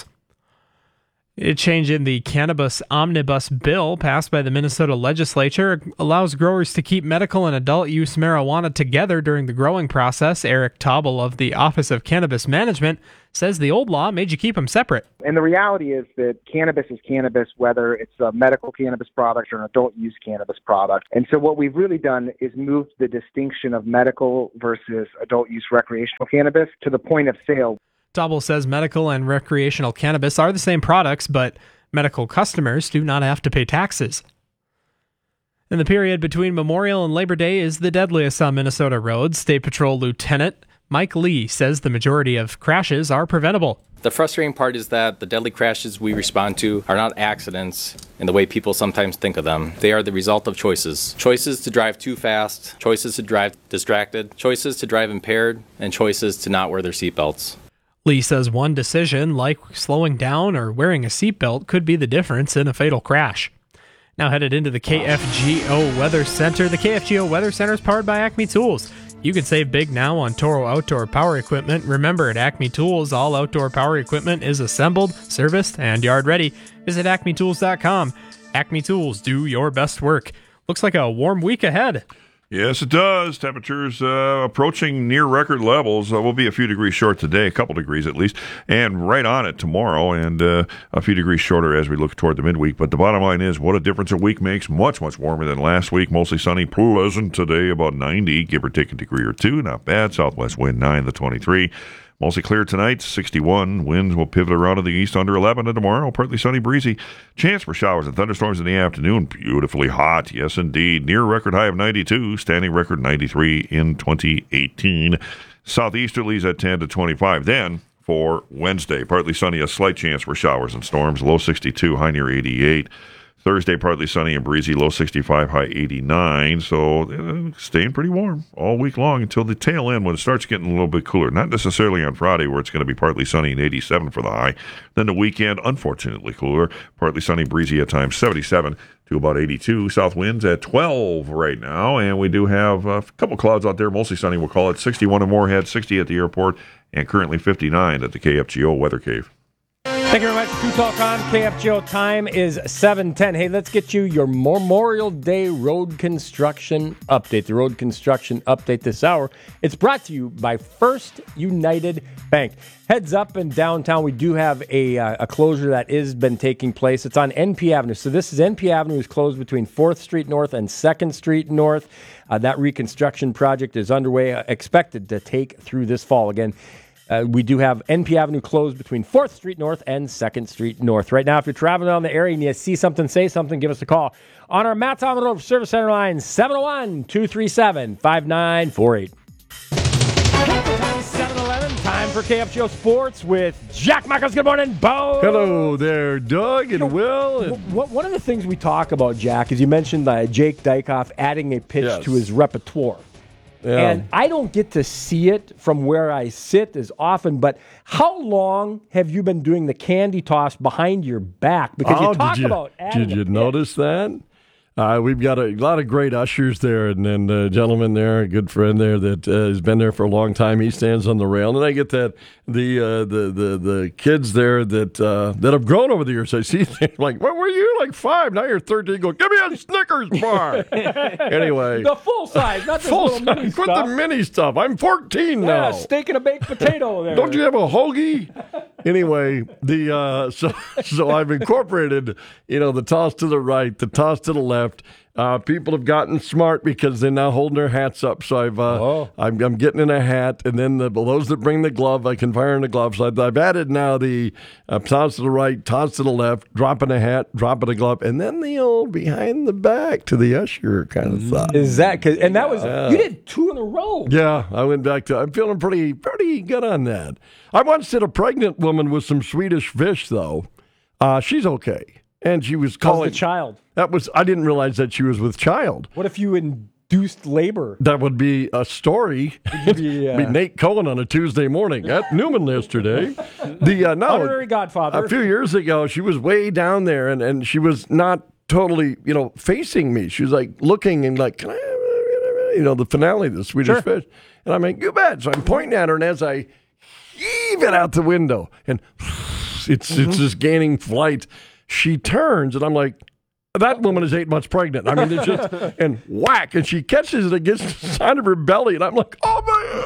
A change in the cannabis omnibus bill passed by the Minnesota legislature allows growers to keep medical and adult use marijuana together during the growing process. Eric Taubel of the Office of Cannabis Management says the old law made you keep them separate. And the reality is that cannabis is cannabis, whether it's a medical cannabis product or an adult use cannabis product. And so what we've really done is moved the distinction of medical versus adult use recreational cannabis to the point of sale. Taubel says medical and recreational cannabis are the same products, but medical customers do not have to pay taxes. In the period between Memorial and Labor Day is the deadliest on Minnesota roads. State Patrol Lieutenant Mike Lee says the majority of crashes are preventable. The frustrating part is that the deadly crashes we respond to are not accidents in the way people sometimes think of them. They are the result of choices. Choices to drive too fast, choices to drive distracted, choices to drive impaired, and choices to not wear their seatbelts. Lee says one decision, like slowing down or wearing a seatbelt, could be the difference in a fatal crash. Now headed into the K F G O Weather Center. The K F G O Weather Center is powered by Acme Tools. You can save big now on Toro outdoor power equipment. Remember, at Acme Tools, all outdoor power equipment is assembled, serviced, and yard ready. Visit acme tools dot com. Acme Tools, do your best work. Looks like a warm week ahead. Yes, it does. Temperatures uh, approaching near record levels. Uh, we'll be a few degrees short today, a couple degrees at least, and right on it tomorrow, and uh, a few degrees shorter as we look toward the midweek. But the bottom line is, what a difference a week makes. Much, much warmer than last week. Mostly sunny, pleasant today, about ninety, give or take a degree or two. Not bad. Southwest wind nine to twenty-three. Mostly clear tonight, sixty-one. Winds will pivot around to the east under eleven, and tomorrow, partly sunny, breezy. Chance for showers and thunderstorms in the afternoon. Beautifully hot, yes indeed. Near record high of ninety-two, standing record ninety-three in twenty eighteen. Southeasterlies at ten to twenty-five. Then, for Wednesday, partly sunny, a slight chance for showers and storms. Low sixty-two, high near eighty-eight. Thursday, partly sunny and breezy, low sixty-five, high eighty-nine. So uh, staying pretty warm all week long until the tail end when it starts getting a little bit cooler. Not necessarily on Friday where it's going to be partly sunny and eighty-seven for the high. Then the weekend, unfortunately cooler, partly sunny, breezy at times, seventy-seven to about eighty-two. South winds at twelve right now. And we do have a couple clouds out there, mostly sunny, we'll call it. sixty-one in Moorhead, sixty at the airport, and currently fifty-nine at the K F G O Weather Cave. Thank you very much. True Talk on K F G O. Time is seven ten. Hey, let's get you your Memorial Day road construction update. The road construction update this hour. It's brought to you by First United Bank. Heads up in downtown, we do have a, uh, a closure that has been taking place. It's on N P Avenue. So this is N P Avenue is closed between fourth Street North and second Street North. Uh, that reconstruction project is underway, uh, expected to take through this fall. Again, Uh, we do have N P Avenue closed between fourth Street North and second Street North. Right now, if you're traveling down the area and you see something, say something, give us a call. On our Matt's on the Road Service Center line, seven oh one, two three seven, five nine four eight. seven eleven, time for K F G O Sports with Jack Michaels. Good morning, Bo. Hello there, Doug and you know, Will. And w- one of the things we talk about, Jack, is you mentioned uh, Jake Dykoff adding a pitch yes. to his repertoire. Yeah. And I don't get to see it from where I sit as often, but how long have you been doing the candy toss behind your back? Because oh, you talk did you, about adding Did you a notice that? Uh, we've got a lot of great ushers there, and then a gentleman there, a good friend there that uh, has been there for a long time. He stands on the rail, and then I get that the uh, the the the kids there that uh, that have grown over the years. I see them like, what were you like five? Now you're thirteen. Go, give me a Snickers bar. Anyway, the full size, not the full little size. mini Put stuff. the mini stuff. I'm fourteen yeah, now. Steak and a baked potato there. Don't you have a hoagie? Anyway, the uh, so so I've incorporated, you know, the toss to the right, the toss to the left. Uh, people have gotten smart because they're now holding their hats up. So I've, uh, Oh. I'm, I'm getting in a hat, and then the, those that bring the glove, I can fire in the glove. So I've, I've added now the uh, toss to the right, toss to the left, dropping a hat, dropping a glove, and then the old behind the back to the usher kind of stuff. Is that, cause, and that was, Yeah. you did two in a row. Yeah, I went back to, I'm feeling pretty, pretty good on that. I once did a pregnant woman with some Swedish fish, though. Uh, she's okay. And she was How's calling. the child? That was, I didn't realize that she was with child. What if you induced labor? That would be a story. Would you be, uh, be Nate Cohen on a Tuesday morning at Newman yesterday. The uh, no, Honorary Godfather. a few years ago, she was way down there, and, and she was not totally, you know, facing me. She was like looking and like, can I, you know, the finale of the Swedish Sure. Fish. And I'm like, you bet. So I'm pointing at her, and as I heave it out the window, and it's Mm-hmm. it's just gaining flight, she turns, and I'm like, that woman is eight months pregnant. I mean, it's just, and whack, and she catches it against the side of her belly, and I'm like, oh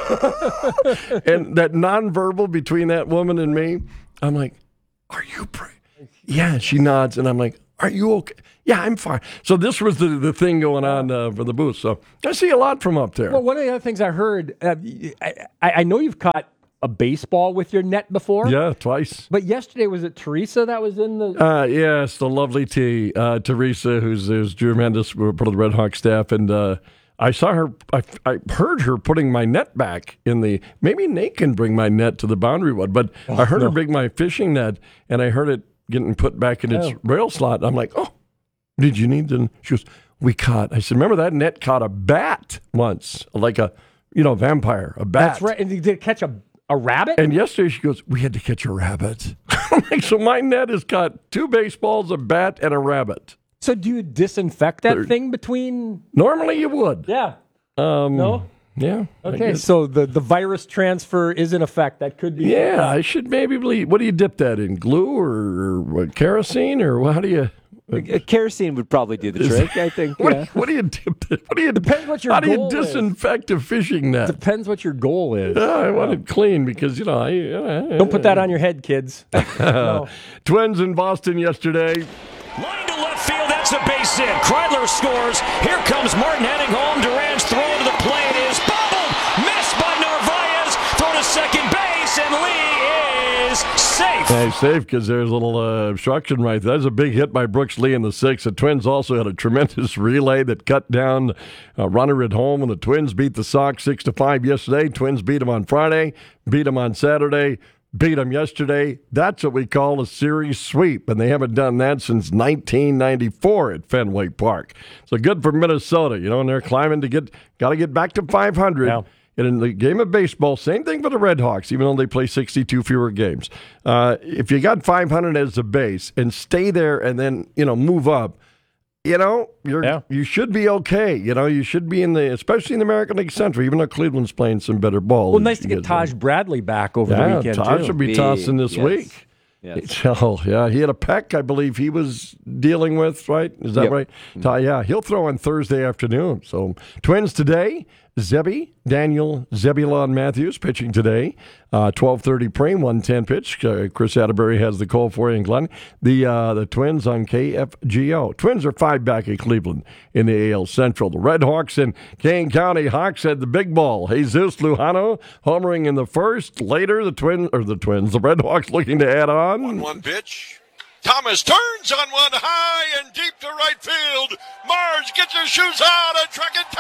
my! And that nonverbal between that woman and me, I'm like, are you pregnant? Yeah, she nods, and I'm like, are you okay? Yeah, I'm fine. So this was the, the thing going on uh, for the booth. So I see a lot from up there. Well, one of the other things I heard, uh, I, I know you've caught a baseball with your net before. Yeah, twice. But yesterday, was it Teresa that was in the... Uh, yes, the lovely T, uh, Teresa, who's, who's Drew Mendes, part of the Red Hawk staff, and uh, I saw her, I, I heard her putting my net back in the, maybe Nate can bring my net to the boundary one, but Oh, I heard no. her bring my fishing net, and I heard it getting put back in its Oh. rail slot. I'm like, oh, did you need to? She goes, we caught, I said, remember that net caught a bat once, like a, you know, vampire, a bat. That's right. And did it catch a, a rabbit? And yesterday she goes, we had to catch a rabbit. I'm like, so my net has got two baseballs, a bat, and a rabbit. So do you disinfect that They're- thing between... Normally you would. Yeah. Um, No? Yeah. I Okay, guess. so the, the virus transfer is in effect. That could be... Yeah, I should maybe believe. What do you dip that in? Glue or, or what, kerosene or how do you? Uh, Kerosene would probably do the Is- trick, I think. What, Yeah. what do you dip? That? What do you? Depends what your How do you goal is. disinfect a fishing net? Depends what your goal is. Yeah, I want it clean because you know. I, uh, Don't put that on your head, kids. No. Twins in Boston yesterday. Line to left field, that's a base hit. Kreidler scores. Here comes Martin heading home. Duran's throw to the plate is bobbled. Missed by Narvaez. Throw to second base, and Lee is safe. Yeah, he's safe because there's a little uh, obstruction right there. That was a big hit by Brooks Lee in the sixth. The Twins also had a tremendous relay that cut down a runner at home, and the Twins beat the Sox six to five yesterday. Twins beat them on Friday, beat them on Saturday, beat them yesterday. That's what we call a series sweep, and they haven't done that since nineteen ninety-four at Fenway Park. So good for Minnesota, you know, and they're climbing to get, got to get back to five hundred. Yeah. And in the game of baseball, same thing for the Red Hawks, even though they play sixty-two fewer games. Uh, if you got five hundred as the base and stay there and then, you know, move up, you know, you're Yeah. you should be okay. You know, you should be in the, especially in the American League Central, even though Cleveland's playing some better ball. Well, nice to get Taj Bradley back over Yeah, the weekend, Taj too. should be Be- tossing this yes. week. Yes. Oh, yeah, he had a pec, I believe he was dealing with, right? Is that Yep. right? Ta- Yeah, he'll throw on Thursday afternoon. So, Twins today, Zebby, Daniel Zebulon Matthews pitching today. Uh, twelve thirty Prame, one ten pitch. Uh, Chris Atterbury has the call for you in Glen. The, uh, the Twins on K F G O. Twins are five back at Cleveland in the A L Central. The Red Hawks and Kane County Hawks had the big ball. Jesus Lujano homering in the first. Later, the Twins, or the Twins, the Red Hawks looking to add on. one one pitch. Thomas turns on one high and deep to right field. Mars gets his shoes out and track it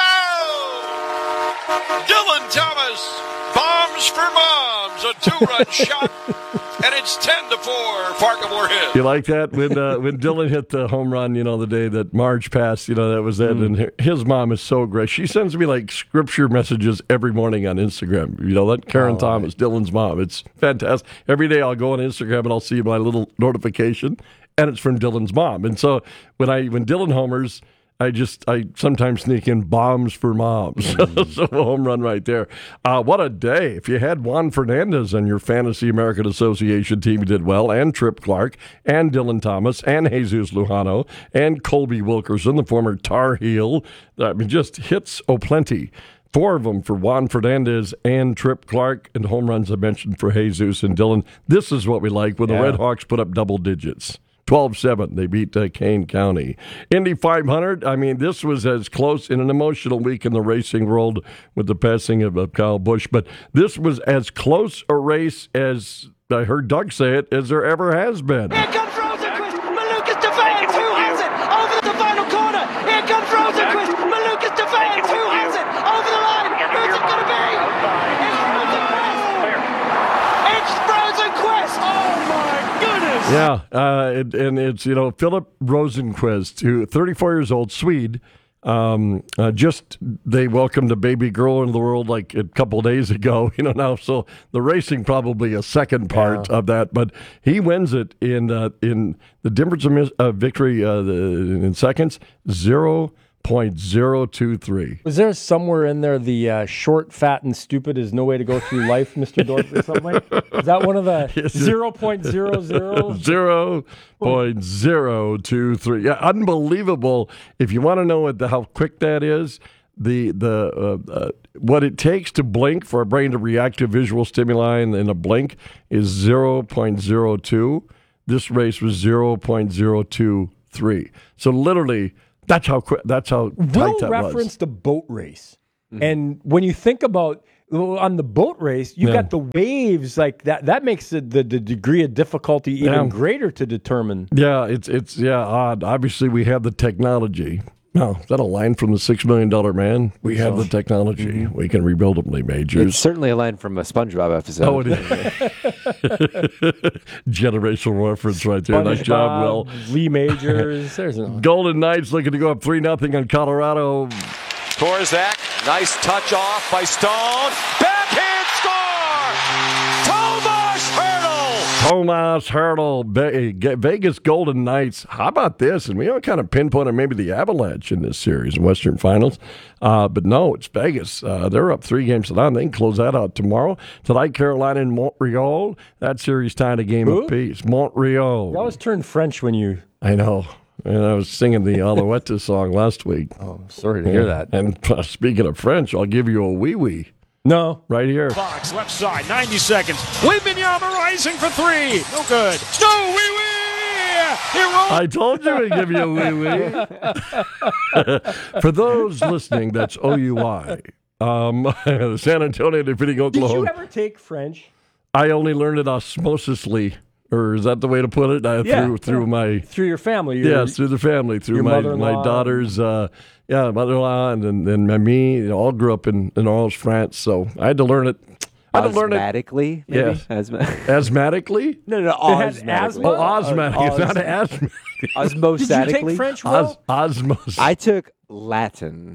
down. Dylan Thomas bombs for moms. A two-run shot, and it's ten to four. Fargo Hill. You like that? When uh, when Dylan hit the home run, you know, the day that Marge passed, you know, that was that. And his mom is so great. She sends me like scripture messages every morning on Instagram. You know, that Karen Oh, Thomas, Dylan's mom. It's fantastic. Every day I'll go on Instagram and I'll see my little notification, and it's from Dylan's mom. And so when I when Dylan homers, I just, I sometimes sneak in bombs for moms. So a home run right there. Uh, what a day. If you had Juan Fernandez on your Fantasy American Association team, you did well, and Tripp Clark, and Dylan Thomas, and Jesus Lujano, and Colby Wilkerson, the former Tar Heel. I mean, just hits o'plenty. Four of them for Juan Fernandez and Tripp Clark, and home runs I mentioned for Jesus and Dylan. This is what we like when Yeah. the Red Hawks put up double digits. twelve seven, they beat uh, Kane County. Indy five hundred, I mean, this was as close in an emotional week in the racing world with the passing of, of Kyle Busch, but this was as close a race as, I heard Doug say it, as there ever has been. Here comes Rosenquist. Malukas Defiance. Who has it? Over the final corner. Here comes Rosenquist. Malukas Defiance. Who has it? Over the line. Who's it going to be? It's Rosenquist. It's Rosenquist. Oh, my goodness. Yeah, uh, it, and it's, you know, Philip Rosenquist, who thirty-four years old, Swede. Um, uh, just they welcomed a baby girl into the world like a couple of days ago, you know. Now, so the racing probably a second part yeah. of that, but he wins it in uh, in the difference of mis- uh, victory uh, the, in seconds zero point zero two three. Was there somewhere in there the uh, short, fat, and stupid is no way to go through life, Mister Dorf, or something like that? Is that one of the zero point zero zero? zero point zero two three. Yeah, unbelievable. If you want to know what the, how quick that is, the the uh, uh, what it takes to blink for a brain to react to visual stimuli in, in a blink is zero point zero two. This race was zero point zero two three. So literally, That's how quick. That's how tight Will that referenced was. a boat race, mm-hmm. and when you think about on the boat race, you've Yeah. got the waves like that. That makes it, the the degree of difficulty even Yeah. greater to determine. Yeah, it's it's yeah odd. Obviously, we have the technology. No, is that a line from the Six Million Dollar Man? We have the technology. Mm-hmm. We can rebuild them, Lee Majors. It's certainly a line from a SpongeBob episode. Oh, it is. Generational reference right there. Nice job, Will. Lee Majors. There's an Golden Knights looking to go up three nothing on Colorado. Korzak, nice touch off by Stone. Backhand score! Tomas Hertl! Tomas Hertl, Ve- Vegas Golden Knights. How about this? And we all kind of pinpointed maybe the Avalanche in this series in Western Finals. Uh, but no, it's Vegas. Uh, they're up three games to none. They can close that out tomorrow. Tonight, Carolina and Montreal. That series tied a game Who? apiece. Montreal. You always turn French when you. I know. And I was singing the Alouette song last week. Oh, sorry to hear that. And uh, speaking of French, I'll give you a wee-wee. No. Right here. Fox, left side, ninety seconds. Wembanyama rising for three. No good. Snow, wee wee. He rolls. I told you we'd give you a wee-wee. For those listening, that's O U I. Um, San Antonio defeating Oklahoma. Did you ever take French? I only learned it osmosisly. Or is that the way to put it? Uh, Yeah, through through yeah. my Through your family. Your, yes, through the family, through your my mother-in-law. my daughter's uh, yeah, mother-in-law, and then and me. You know, all grew up in in Orleans, France, so I had to learn it. I had to learn it. Asthmatically, maybe? Yes. Asthma- Asthmatically? no, no, It has osmatically. asthma? Oh, osmatic. Uh, It's not os- asthma. Osmosatically. Did you take French, Will? Os- osmos. I took Latin.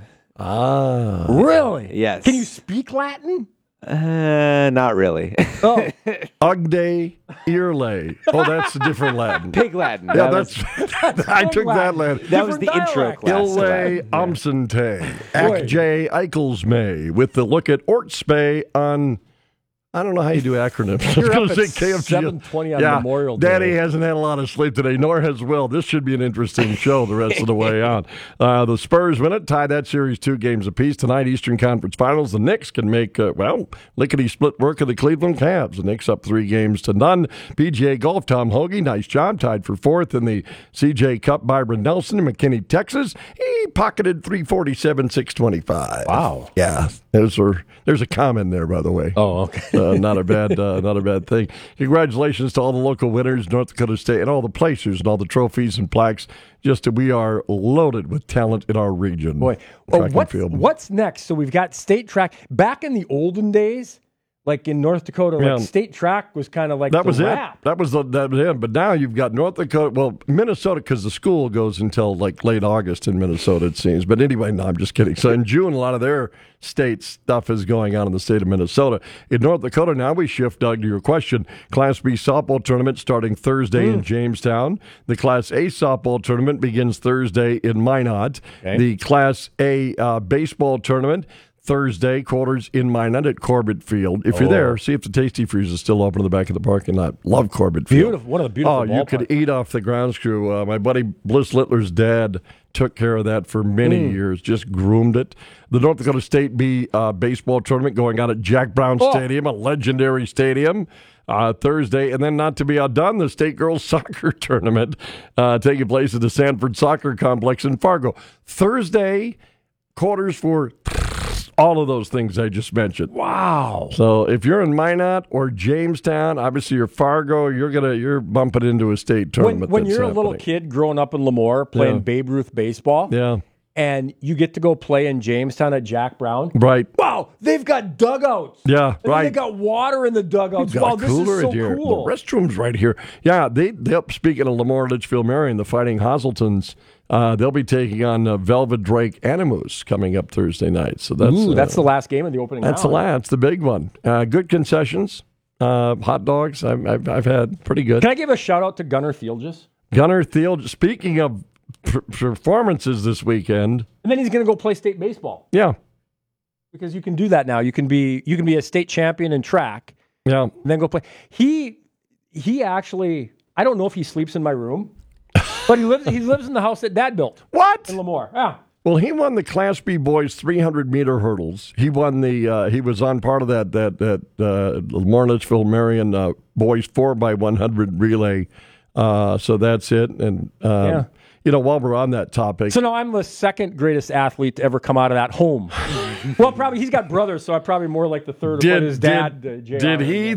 ah. Really? Yes. Can you speak Latin? Uh, not really. Oh, Ugde Earlay. Oh, that's a different Latin. Pig Latin. Yeah, That that's. was- I took that Latin. That was the Different intro dialect. class. to Ilay Latin. Amsente, Boy. Ac J Eichelsmay, with the look at Ortspay on. I don't know how you do acronyms. I was You're going up to at say K F G. seven twenty on yeah, Memorial Day. Daddy hasn't had a lot of sleep today, nor has Will. This should be an interesting show the rest of the way on. Uh, the Spurs win it, tie that series two games apiece. Tonight, Eastern Conference Finals. The Knicks can make, uh, well, lickety-split work of the Cleveland Cavs. The Knicks up three games to none. P G A Golf, Tom Hoagie, nice job, tied for fourth in the C J Cup. Byron Nelson in McKinney, Texas. He pocketed three forty-seven, six twenty-five. Wow. Yeah, there's a, there's a comment there, by the way. Oh, okay. Uh, not a bad, uh, not a bad thing. Congratulations to all the local winners, North Dakota State, and all the placers and all the trophies and plaques. Just we are loaded with talent in our region. Boy, Track oh, and what's, field. what's next? So we've got state track. Back in the olden days, like in North Dakota, Yeah. like state track was kind of like That the was wrap. it. That was the, that was it. But now you've got North Dakota. Well, Minnesota, because the school goes until like late August in Minnesota, it seems. But anyway, no, I'm just kidding. So in June, a lot of their state stuff is going on in the state of Minnesota. In North Dakota, now we shift, Doug, to your question. Class B softball tournament starting Thursday in Jamestown. The Class A softball tournament begins Thursday in Minot. Okay. The Class A uh, baseball tournament Thursday, quarters in Minot at Corbett Field. If you're Oh. there, see if the Tasty Freeze is still open in the back of the parking lot. Love Corbett Field. Beautiful. One of the beautiful Oh, you could ballparks. eat off the grounds crew. Uh, my buddy Bliss Littler's dad took care of that for many Mm. years, just groomed it. The North Dakota State B uh, baseball tournament going on at Jack Brown Oh. Stadium, a legendary stadium, uh, Thursday. And then, not to be outdone, the state girls soccer tournament uh, taking place at the Sanford Soccer Complex in Fargo. Thursday, quarters for all of those things I just mentioned. Wow. So if you're in Minot or Jamestown, obviously you're Fargo, you're gonna you're bumping into a state When, tournament. when that's you're a little happening. kid growing up in Lemoore playing Yeah. Babe Ruth baseball, Yeah. and you get to go play in Jamestown at Jack Brown, Right. wow, they've got dugouts. Yeah, And then right. They got water in the dugouts. Got Wow, a this cooler is so in here. cool. Oh. The restroom's right here. Yeah, they they'll speaking of Lemoore, Litchfield, Marion, the Fighting Hazeltons, uh, they'll be taking on uh, Velvet Drake Animus coming up Thursday night. So that's Ooh, uh, that's the last game of the opening that's the round. last, the big one. Uh, good concessions, uh, hot dogs. I've, I've I've had pretty good. Can I give a shout out to Gunnar Fieldjes? Gunnar Thiel. Speaking of p- performances this weekend, And then he's going to go play state baseball yeah, because you can do that now. You can be you can be a state champion in track yeah. and then go play. He he actually, I don't know if he sleeps in my room, but he lives he lives in the house that Dad built. What? In Lemoore. Yeah. Well, he won the Class B boys three hundred meter hurdles. He won the. Uh, he was on part of that that that uh, Lemoore Litchfield Marion uh, boys four by one hundred relay. Uh, so that's it. And um, Yeah. you know, while we're on that topic, So now I'm the second greatest athlete to ever come out of that home. Well, probably he's got brothers, so I'm probably more like the third of what did his dad. did, uh, J R did is. he